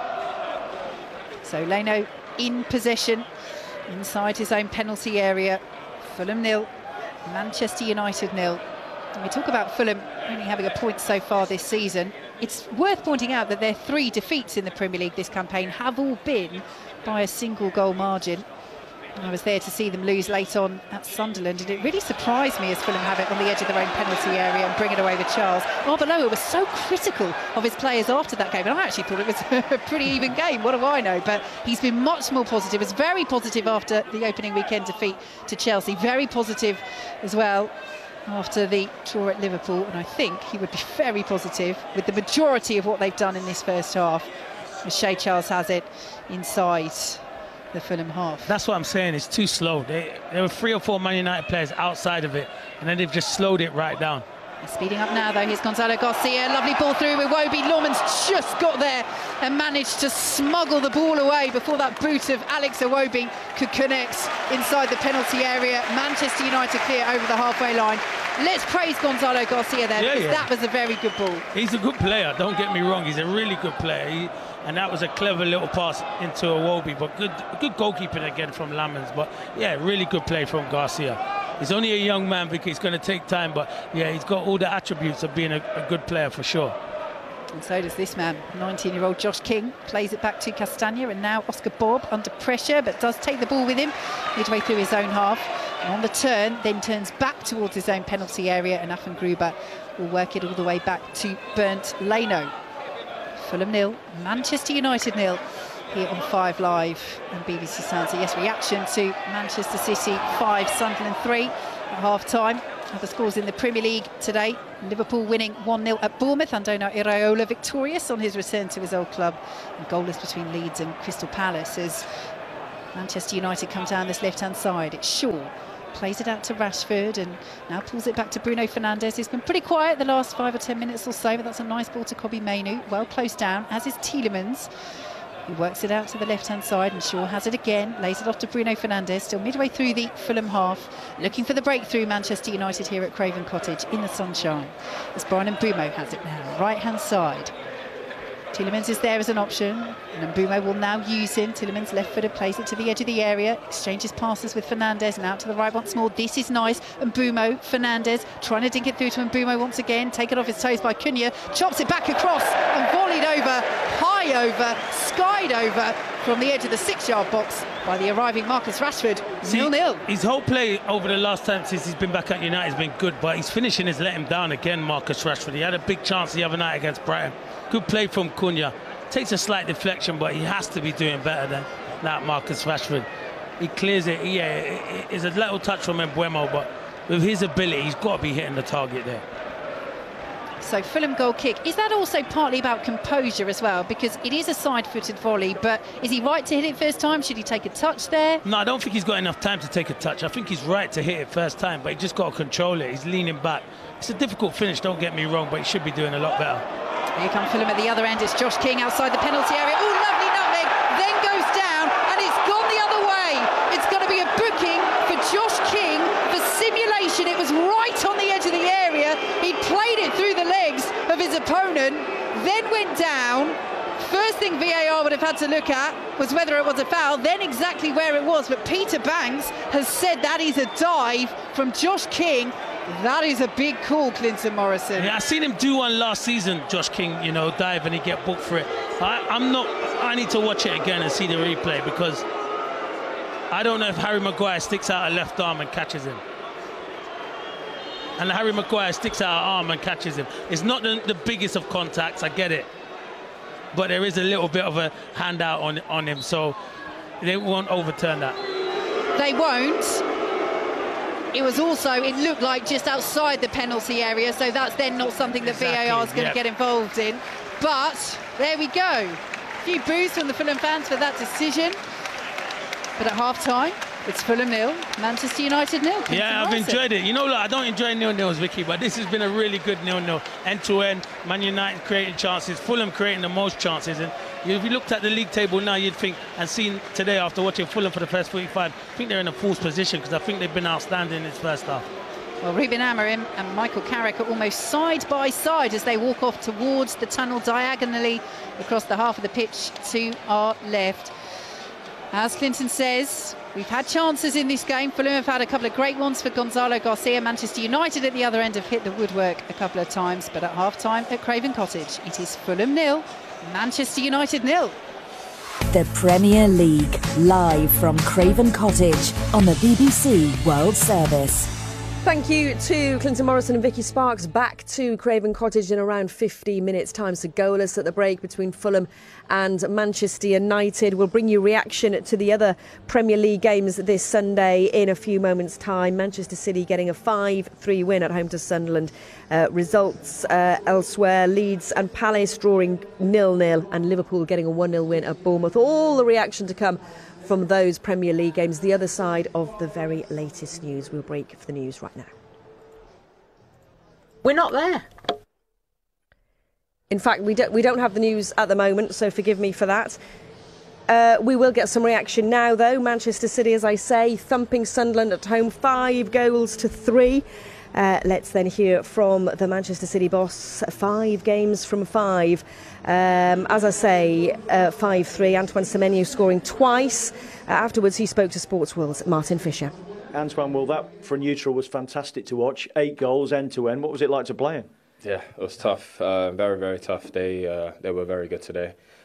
So Leno in possession, inside his own penalty area. Fulham 0, Manchester United 0. And we talk about Fulham only having a point so far this season. It's worth pointing out that their 3 defeats in the Premier League this campaign have all been by a single goal margin. I was there to see them lose late on at Sunderland, and it really surprised me as Fulham have it on the edge of their own penalty area and bring it away with Charles. Arbeloa was so critical of his players after that game, and I actually thought it was a pretty even game. What do I know? But he's been much more positive. Was very positive after the opening weekend defeat to Chelsea. Very positive as well after the draw at Liverpool, and I think he would be very positive with the majority of what they've done in this first half, as Shea Charles has it inside the Fulham half. That's what I'm saying, it's too slow. There were 3 or 4 Man United players outside of it, and then they've just slowed it right down. Speeding up now though, here's Gonzalo Garcia, lovely ball through with Iwobi. Lawman's just got there and managed to smuggle the ball away before that boot of Alex Iwobi could connect inside the penalty area. Manchester United clear over the halfway line. Let's praise Gonzalo Garcia there, because that was a very good ball. He's a good player, don't get me wrong, he's a really good player. And that was a clever little pass into Iwobi, but good goalkeeping again from Lamans. But yeah, really good play from Garcia. He's only a young man because he's going to take time, but yeah, he's got all the attributes of being a good player for sure. And so does this man, 19-year-old Josh King, plays it back to Castagne, and now Oscar Bob under pressure, but does take the ball with him midway through his own half. On the turn, then turns back towards his own penalty area, and Affengruber will work it all the way back to Bernd Leno. Fulham 0, Manchester United 0, here on 5 Live and BBC Sounds. So yes, reaction to Manchester City 5, Sunderland 3 at half-time. Other scores in the Premier League today. Liverpool winning 1-0 at Bournemouth. Andona Iraola victorious on his return to his old club. And goalless between Leeds and Crystal Palace as Manchester United come down this left-hand side. It's Shaw. Plays it out to Rashford and now pulls it back to Bruno Fernandes, who's been pretty quiet the last 5 or 10 minutes or so, but that's a nice ball to Kobbie Mainoo. Well close down, as is Tielemans. He works it out to the left-hand side, and Shaw has it again, lays it off to Bruno Fernandes, still midway through the Fulham half, looking for the breakthrough. Manchester United here at Craven Cottage in the sunshine, as Bryan Mbeumo has it now, right-hand side. Tielemans is there as an option, and Mbeumo will now use him. Tielemans left-footed, plays it to the edge of the area, exchanges passes with Fernandes, and out to the right once more. This is nice. Mbeumo, Fernandes, trying to dink it through to Mbeumo once again, taken off his toes by Cunha, chops it back across and volleyed over, high over, skied over from the edge of the 6-yard box by the arriving Marcus Rashford. 0-0. His whole play over the last time since he's been back at United has been good, but his finishing has let him down again, Marcus Rashford. He had a big chance the other night against Brighton. Good play from Cunha. Takes a slight deflection, but he has to be doing better than that, Marcus Rashford. He clears it. Yeah, it's a little touch from Mbeumo, but with his ability, he's got to be hitting the target there. So Fulham goal kick. Is that also partly about composure as well? Because it is a side-footed volley, but is he right to hit it first time? Should he take a touch there? No, I don't think he's got enough time to take a touch. I think he's right to hit it first time, but he just got to control it. He's leaning back. It's a difficult finish, don't get me wrong, but he should be doing a lot better. Here come Fulham at the other end. It's Josh King outside the penalty area. Oh, lovely nutmeg. Then goes down, and it's gone the other way. It's going to be a booking for Josh King for simulation. It was right on the edge of the area. He played it through the legs of his opponent, then went down. First thing VAR would have had to look at was whether it was a foul, then exactly where it was. But Peter Banks has said that is a dive from Josh King. That is a big call, Clinton Morrison. Yeah, I seen him do one last season, Josh King, you know, dive and he get booked for it. I need to watch it again and see the replay, because I don't know if Harry Maguire sticks out a left arm and catches him. And Harry Maguire sticks out an arm and catches him. It's not the biggest of contacts, I get it. But there is a little bit of a handout on him, so they won't overturn that. They won't. It was also, it looked like just outside the penalty area, so that's then not something that VAR is going to get involved in. But there we go. A few boos from the Fulham fans for that decision. But at half-time, it's Fulham 0, Manchester United 0. Yeah, I've enjoyed it. You know, look, I don't enjoy 0-0s, Vicky, but this has been a really good 0-0. End-to-end, Man United creating chances, Fulham creating the most chances. And if you looked at the league table now, you'd think, and seen today after watching Fulham for the first 45, I think they're in a false position, because I think they've been outstanding in this first half. Well, Ruben Amorim and Michael Carrick are almost side by side as they walk off towards the tunnel diagonally across the half of the pitch to our left. As Clinton says, we've had chances in this game. Fulham have had a couple of great ones for Gonzalo Garcia. Manchester United at the other end have hit the woodwork a couple of times. But at half-time at Craven Cottage, it is Fulham 0, Manchester United 0. The Premier League, live from Craven Cottage on the BBC World Service. Thank you to Clinton Morrison and Vicky Sparks. Back to Craven Cottage in around 50 minutes' time. So goalless at the break between Fulham and Manchester United. We'll bring you reaction to the other Premier League games this Sunday in a few moments' time. Manchester City getting a 5-3 win at home to Sunderland. Results elsewhere, Leeds and Palace drawing 0-0, and Liverpool getting a 1-0 win at Bournemouth. All the reaction to come from those Premier League games, the other side of the very latest news. We'll break for the news right now. We're not there. In fact, we don't have the news at the moment, so forgive me for that. We will get some reaction now, though. Manchester City, as I say, thumping Sunderland at home, 5-3. Let's then hear from the Manchester City boss. 5 games from 5. As I say, 5-3. Antoine Semenyo scoring twice. Afterwards, he spoke to Sportsworld's Martin Fisher. Antoine, well, that for a neutral was fantastic to watch. 8 goals end to end. What was it like to play in? Yeah, it was tough. Very, very tough. They were very good today.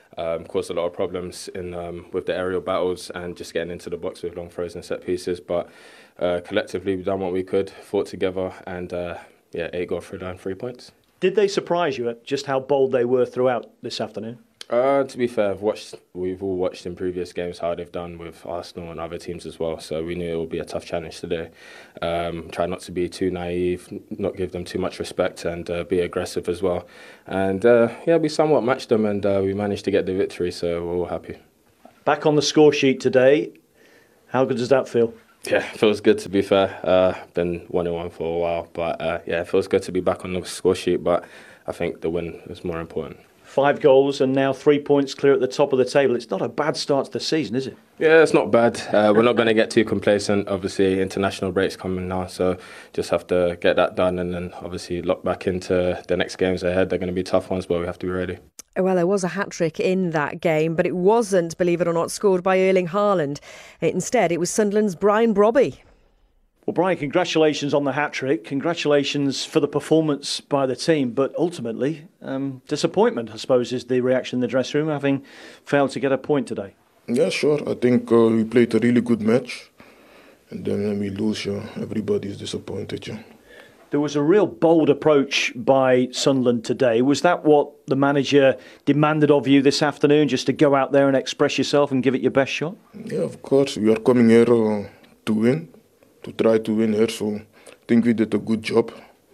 caused a lot of problems in with the aerial battles and just getting into the box with long throws and set pieces. But collectively, we've done what we could, fought together, and 8 goal through line, 3 points. Did they surprise you at just how bold they were throughout this afternoon? To be fair, we've all watched in previous games how they've done with Arsenal and other teams as well, so we knew it would be a tough challenge today. Try not to be too naive, not give them too much respect, and be aggressive as well. And we somewhat matched them, and we managed to get the victory, so we're all happy. Back on the score sheet today, how good does that feel? Yeah, it feels good, to be fair. Been 1-1 for a while, but it feels good to be back on the score sheet, but I think the win is more important. 5 goals and now 3 points clear at the top of the table. It's not a bad start to the season, is it? Yeah, it's not bad. We're not going to get too complacent. Obviously, international break's coming now, so just have to get that done and then obviously lock back into the next games ahead. They're going to be tough ones, but we have to be ready. Well, there was a hat-trick in that game, but it wasn't, believe it or not, scored by Erling Haaland. Instead, it was Sunderland's Brian Brobby. Well, Brian, congratulations on the hat-trick. Congratulations for the performance by the team. But ultimately, disappointment, I suppose, is the reaction in the dressing room, having failed to get a point today. Yeah, sure. I think we played a really good match. And then when we lose, everybody's disappointed. There was a real bold approach by Sunderland today. Was that what the manager demanded of you this afternoon, just to go out there and express yourself and give it your best shot? Yeah, of course. We are coming here to win. To try to win here, so I think we did a good job.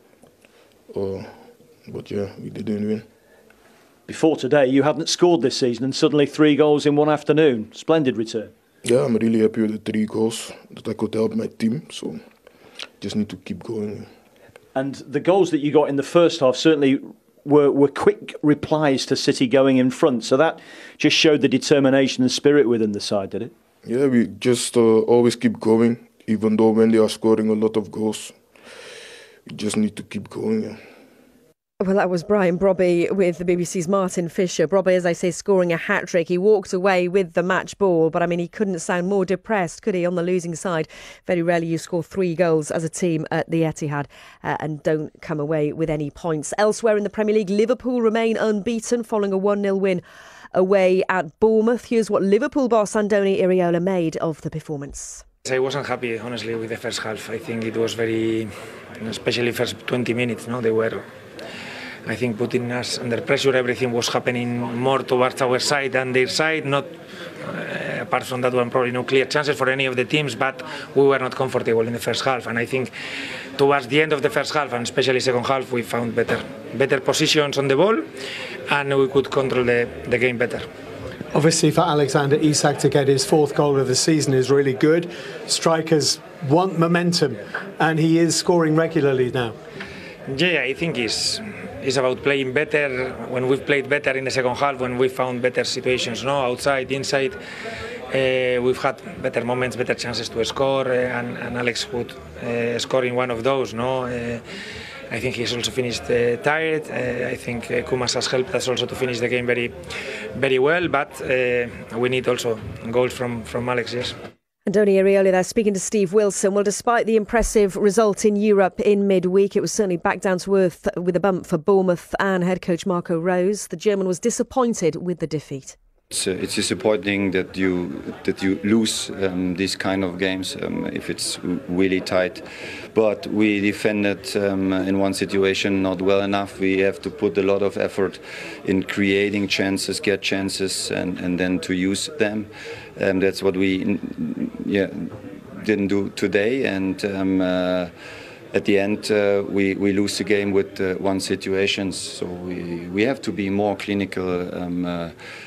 But we didn't win. Before today, you hadn't scored this season, and suddenly 3 goals in one afternoon. Splendid return. Yeah, I'm really happy with the 3 goals that I could help my team, so just need to keep going. And the goals that you got in the first half certainly were quick replies to City going in front, so that just showed the determination and spirit within the side, did it? Yeah, we just always keep going. Even though when they are scoring a lot of goals, we just need to keep going. Well, that was Brian Brobby with the BBC's Martin Fisher. Brobby, as I say, scoring a hat-trick. He walked away with the match ball, but I mean, he couldn't sound more depressed, could he, on the losing side? Very rarely you score 3 goals as a team at the Etihad and don't come away with any points. Elsewhere in the Premier League, Liverpool remain unbeaten following a 1-0 win away at Bournemouth. Here's what Liverpool boss Andoni Iraola made of the performance. I wasn't happy, honestly, with the first half. I think it was very, especially first 20 minutes, they were, I think, putting us under pressure. Everything was happening more towards our side than their side. Not, apart from that one, probably no clear chances for any of the teams, but we were not comfortable in the first half. And I think towards the end of the first half, and especially second half, we found better positions on the ball, and we could control the game better. Obviously, for Alexander Isak to get his 4th goal of the season is really good. Strikers want momentum, and he is scoring regularly now. Yeah, I think it's about playing better. When we've played better in the second half, when we found better situations, outside, inside, we've had better moments, better chances to score, and Alex would score in one of those. I think he's also finished tired. I think Kumas has helped us also to finish the game very, very well. But we need also goals from Alex, yes. Andoni Iraola there speaking to Steve Wilson. Well, despite the impressive result in Europe in midweek, it was certainly back down to earth with a bump for Bournemouth and head coach Marco Rose. The German was disappointed with the defeat. It's disappointing that you lose these kind of games if it's really tight. But we defended in one situation not well enough. We have to put a lot of effort in creating chances, get chances, and then to use them. That's what we didn't do today. And at the end, we lose the game with one situation. So we have to be more clinical.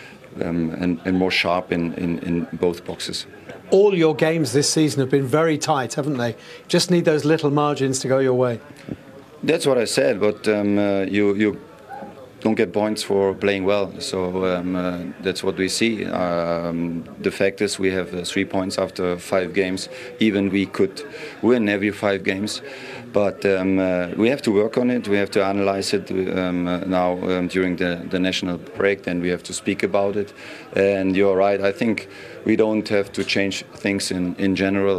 And more sharp in both boxes. All your games this season have been very tight, haven't they? Just need those little margins to go your way. That's what I said, but you don't get points for playing well. So that's what we see. The fact is we have 3 points after 5 games. Even we could win every 5 games. But we have to work on it. We have to analyze it now during the national break. Then we have to speak about it. And you're right. I think we don't have to change things in general.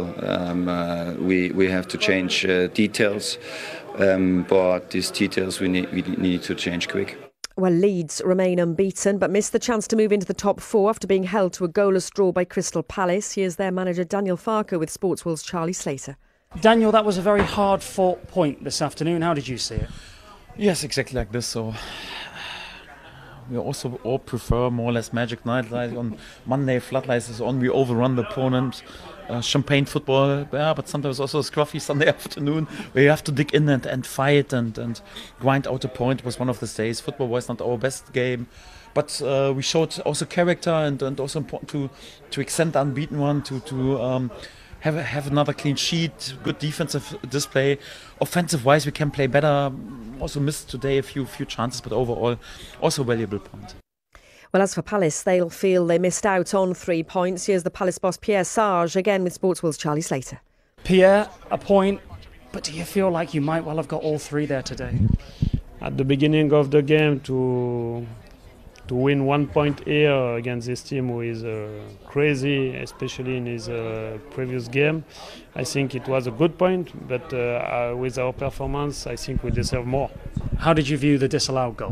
We have to change details. But these details we need to change quick. Well, Leeds remain unbeaten but missed the chance to move into the top four after being held to a goalless draw by Crystal Palace. Here's their manager Daniel Farke with Sportsworld's Charlie Slater. Daniel, that was a very hard-fought point this afternoon. How did you see it? Yes, exactly like this. So we also all prefer more or less Magic Night. Like on Monday, floodlights is on. We overrun the opponent. Champagne football, yeah, but sometimes also a scruffy Sunday afternoon where you have to dig in and fight and grind out a point. Was one of the days. Football was not our best game, but we showed also character and also important to extend the unbeaten one, to have another clean sheet, good defensive display. Offensive-wise, we can play better. Also missed today a few chances, but overall also a valuable point. Well, as for Palace, they'll feel they missed out on 3 points. Here's the Palace boss, Pierre Sarge, again with Sportsworld's Charlie Slater. Pierre, a point, but do you feel like you might well have got all 3 there today? At the beginning of the game, to win 1 point here against this team who is crazy, especially in his previous game, I think it was a good point, but with our performance, I think we deserve more. How did you view the disallowed goal?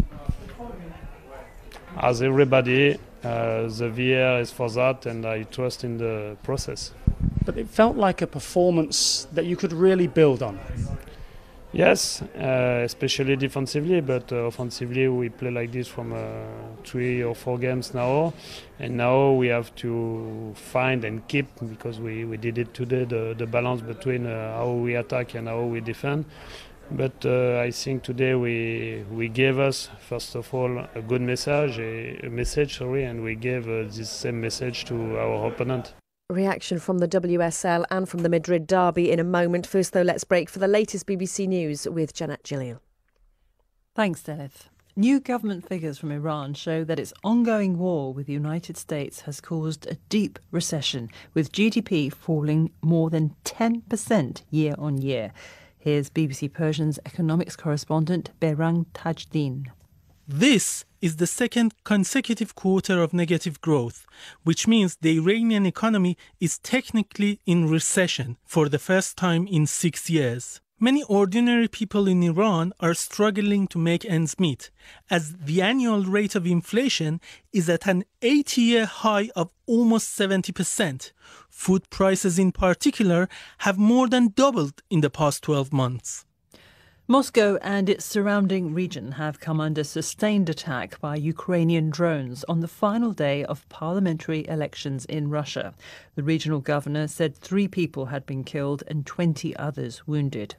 As everybody, the VAR is for that, and I trust in the process. But it felt like a performance that you could really build on. Yes, especially defensively, but offensively we play like this from 3 or 4 games now, and now we have to find and keep, because we did it today, the balance between how we attack and how we defend. But I think today we gave us, first of all, a good message, and we gave this same message to our opponent. Reaction from the WSL and from the Madrid derby in a moment. First, though, let's break for the latest BBC News with Janet Gilliel. Thanks, Deneth. New government figures from Iran show that its ongoing war with the United States has caused a deep recession, with GDP falling more than 10% year on year. Here's BBC Persian's economics correspondent Behrang Tajdin. This is the second consecutive quarter of negative growth, which means the Iranian economy is technically in recession for the first time in 6 years. Many ordinary people in Iran are struggling to make ends meet, as the annual rate of inflation is at an 80-year high of almost 70%. Food prices in particular have more than doubled in the past 12 months. Moscow and its surrounding region have come under sustained attack by Ukrainian drones on the final day of parliamentary elections in Russia. The regional governor said 3 people had been killed and 20 others wounded.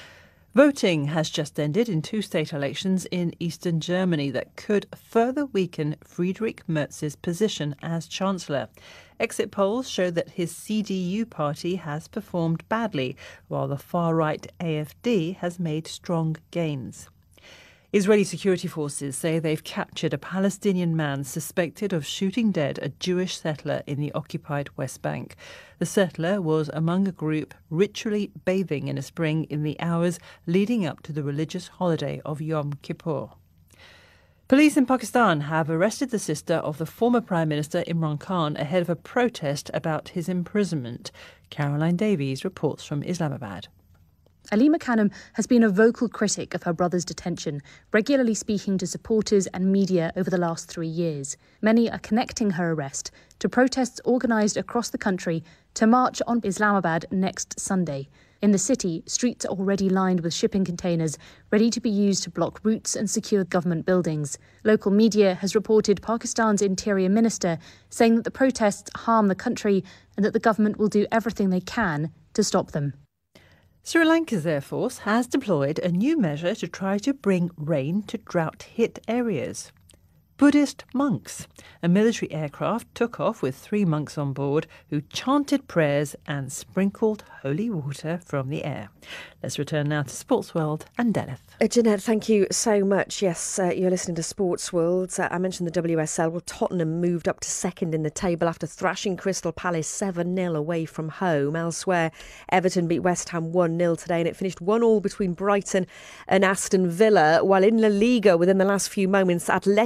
Voting has just ended in 2 state elections in eastern Germany that could further weaken Friedrich Merz's position as Chancellor. Exit polls show that his CDU party has performed badly, while the far-right AfD has made strong gains. Israeli security forces say they've captured a Palestinian man suspected of shooting dead a Jewish settler in the occupied West Bank. The settler was among a group ritually bathing in a spring in the hours leading up to the religious holiday of Yom Kippur. Police in Pakistan have arrested the sister of the former Prime Minister Imran Khan ahead of a protest about his imprisonment. Caroline Davies reports from Islamabad. Alima Khanum has been a vocal critic of her brother's detention, regularly speaking to supporters and media over the last 3 years. Many are connecting her arrest to protests organised across the country to march on Islamabad next Sunday. In the city, streets are already lined with shipping containers, ready to be used to block routes and secure government buildings. Local media has reported Pakistan's Interior Minister saying that the protests harm the country and that the government will do everything they can to stop them. Sri Lanka's Air Force has deployed a new measure to try to bring rain to drought-hit areas. Buddhist monks. A military aircraft took off with 3 monks on board who chanted prayers and sprinkled holy water from the air. Let's return now to Sports World and Deneth. Jeanette, thank you so much. Yes, you're listening to Sports World. I mentioned the WSL. Well, Tottenham moved up to second in the table after thrashing Crystal Palace 7-0 away from home. Elsewhere, Everton beat West Ham 1-0 today, and it finished 1-1 between Brighton and Aston Villa. While in La Liga, within the last few moments, Atletico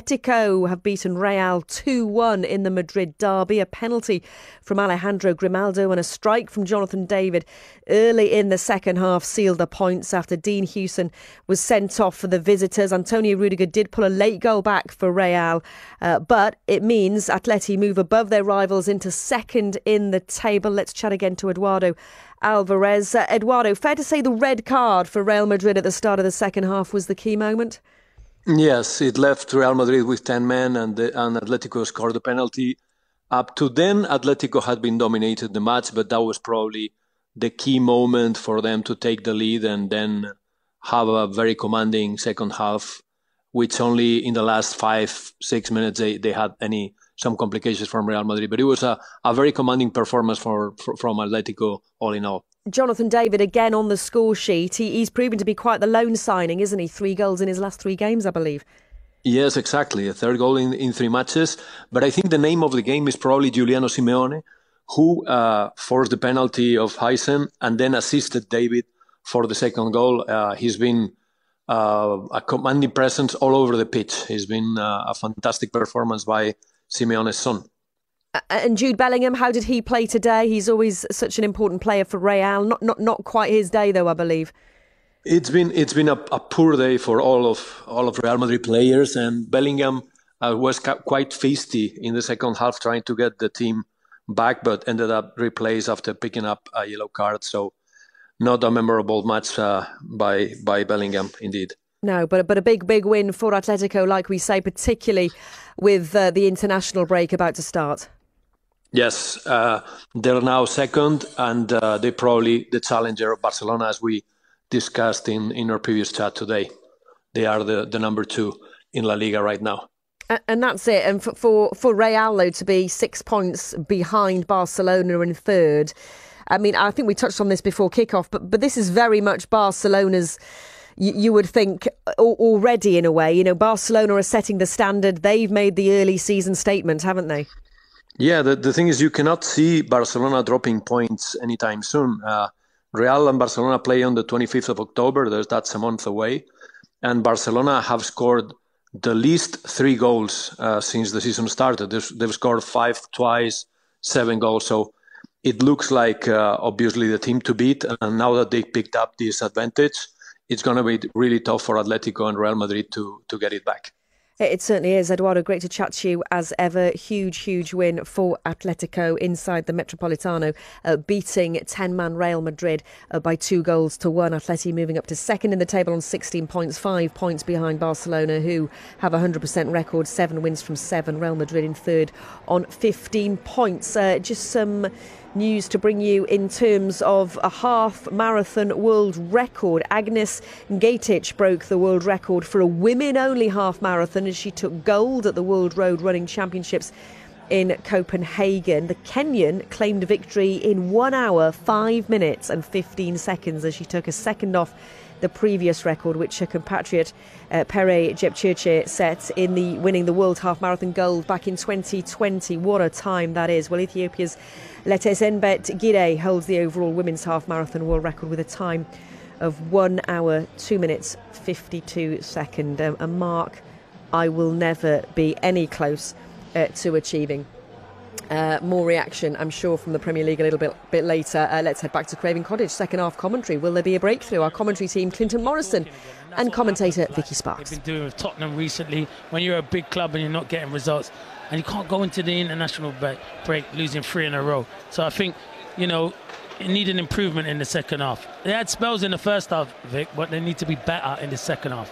Atletico have beaten Real 2-1 in the Madrid derby. A penalty from Alejandro Grimaldo and a strike from Jonathan David early in the second half sealed the points after Dean Hewson was sent off for the visitors. Antonio Rudiger did pull a late goal back for Real, but it means Atleti move above their rivals into second in the table. Let's chat again to Eduardo Alvarez. Eduardo, fair to say the red card for Real Madrid at the start of the second half was the key moment? Yes, it left Real Madrid with 10 men and Atletico scored the penalty. Up to then, Atletico had been dominated the match, but that was probably the key moment for them to take the lead and then have a very commanding second half, which only in the last 5-6 minutes they had some complications from Real Madrid. But it was a very commanding performance from Atletico all in all. Jonathan David again on the score sheet. He's proven to be quite the lone signing, isn't he? 3 goals in his last 3 games, I believe. Yes, exactly. A 3rd goal in 3 matches. But I think the name of the game is probably Giuliano Simeone, who forced the penalty of Hysén and then assisted David for the 2nd goal. He's been a commanding presence all over the pitch. He's been a fantastic performance by Simeone's son. And Jude Bellingham, how did he play today? He's always such an important player for Real. Not quite his day, though, I believe. It's been a poor day for all of Real Madrid players, and Bellingham was quite feisty in the second half, trying to get the team back, but ended up replaced after picking up a yellow card. So, not a memorable match by Bellingham, indeed. No, but a big win for Atletico, like we say, particularly with the international break about to start. Yes, they're now second, and they're probably the challenger of Barcelona, as we discussed in our previous chat today. They are the number 2 in La Liga right now. And that's it. And for Real, though, to be 6 points behind Barcelona in 3rd, I mean, I think we touched on this before kickoff, but this is very much Barcelona's, you would think, already in a way. You know, Barcelona are setting the standard. They've made the early season statement, haven't they? Yeah, the thing is, you cannot see Barcelona dropping points anytime soon. Real and Barcelona play on the 25th of October. That's a month away. And Barcelona have scored the least 3 goals since the season started. They've scored 5 twice, 7 goals. So it looks like, obviously, the team to beat. And now that they picked up this advantage, it's going to be really tough for Atletico and Real Madrid to get it back. It certainly is. Eduardo, great to chat to you as ever. Huge win for Atletico inside the Metropolitano, beating 10-man Real Madrid by 2-1. Atleti moving up to second in the table on 16 points, 5 points behind Barcelona, who have a 100% record, 7 wins from 7. Real Madrid in 3rd on 15 points. Just some news to bring you in terms of a half marathon world record. Agnes Ngaitic broke the world record for a women-only half marathon as she took gold at the World Road Running Championships in Copenhagen. The Kenyan claimed victory in 1 hour, 5 minutes and 15 seconds as she took a second off the previous record, which her compatriot Pere Jepchirche set in winning the World Half Marathon gold back in 2020. What a time that is. Well, Ethiopia's Letesenbet Gire holds the overall women's half marathon world record with a time of 1 hour, 2 minutes, 52 seconds. A mark I will never be any close to achieving. More reaction, I'm sure, from the Premier League a little bit later. Let's head back to Craven Cottage. Second half commentary. Will there be a breakthrough? Our commentary team, Clinton Morrison and commentator Vicky Sparks. They've been doing with Tottenham recently. When you're a big club and you're not getting results, and you can't go into the international break losing 3 in a row. So I think, you know, it need an improvement in the second half. They had spells in the first half, Vic, but they need to be better in the second half.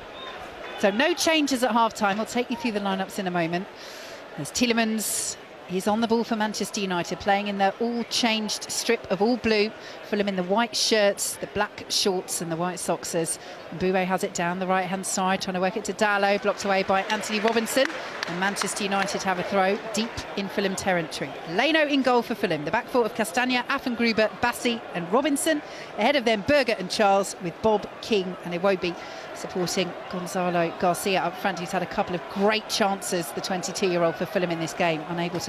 So no changes at half-time. I'll take you through the lineups in a moment. There's Tielemans. He's on the ball for Manchester United, playing in their all-changed strip of all blue. Fulham in the white shirts, the black shorts and the white socksers. Boué has it down the right-hand side, trying to work it to Dalot, blocked away by Anthony Robinson. And Manchester United have a throw deep in Fulham territory. Leno in goal for Fulham. The back four of Castagna, Affengruber, Bassi and Robinson. Ahead of them, Berger and Charles with Bob, King and Iwobi supporting Gonzalo Garcia up front, who's had a couple of great chances, the 22-year-old for Fulham in this game, unable to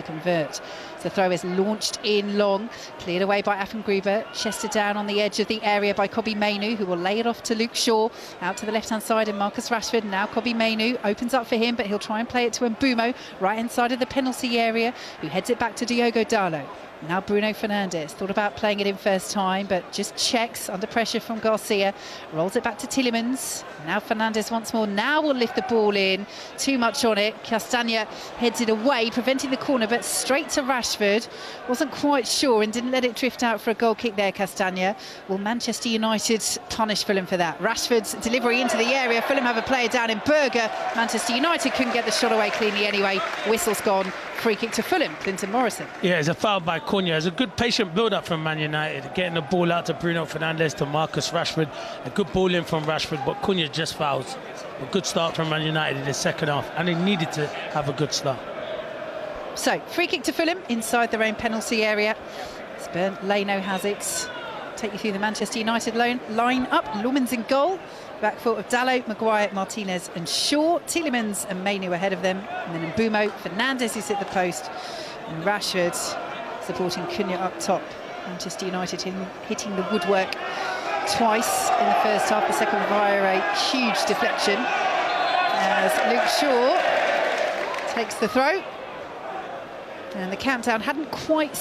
convert. The throw is launched in long, cleared away by Affengruber, chested down on the edge of the area by Kobbie Mainoo, who will lay it off to Luke Shaw, out to the left-hand side, and Marcus Rashford. Now Kobbie Mainoo opens up for him, but he'll try and play it to Mbeumo, right inside of the penalty area, who heads it back to Diogo Dalot. Now Bruno Fernandes, thought about playing it in first time, but just checks under pressure from Garcia. Rolls it back to Tielemans. Now Fernandes once more. Now will lift the ball in. Too much on it. Castagna heads it away, preventing the corner, but straight to Rashford. Wasn't quite sure and didn't let it drift out for a goal kick there, Castagna. Will Manchester United punish Fulham for that? Rashford's delivery into the area. Fulham have a player down in Berger. Manchester United couldn't get the shot away cleanly anyway. Whistle's gone. Free kick to Fulham. Clinton Morrison. Yeah, it's a foul by Cunha. It's a good patient build-up from Man United, getting the ball out to Bruno Fernandes, to Marcus Rashford. A good ball in from Rashford, but Cunha just fouls. A good start from Man United in the second half, and they needed to have a good start. So, free kick to Fulham inside their own penalty area. Bernd Leno has it. Take you through the Manchester United line-up. Loomans in goal. Back foot of Dalot, Maguire, Martinez and Shaw. Tielemans and Mainoo ahead of them. And then Mbeumo, Fernandes is at the post. And Rashford supporting Cunha up top. Manchester United hitting the woodwork twice in the first half. The second via a huge deflection. As Luke Shaw takes the throw. And the countdown hadn't quite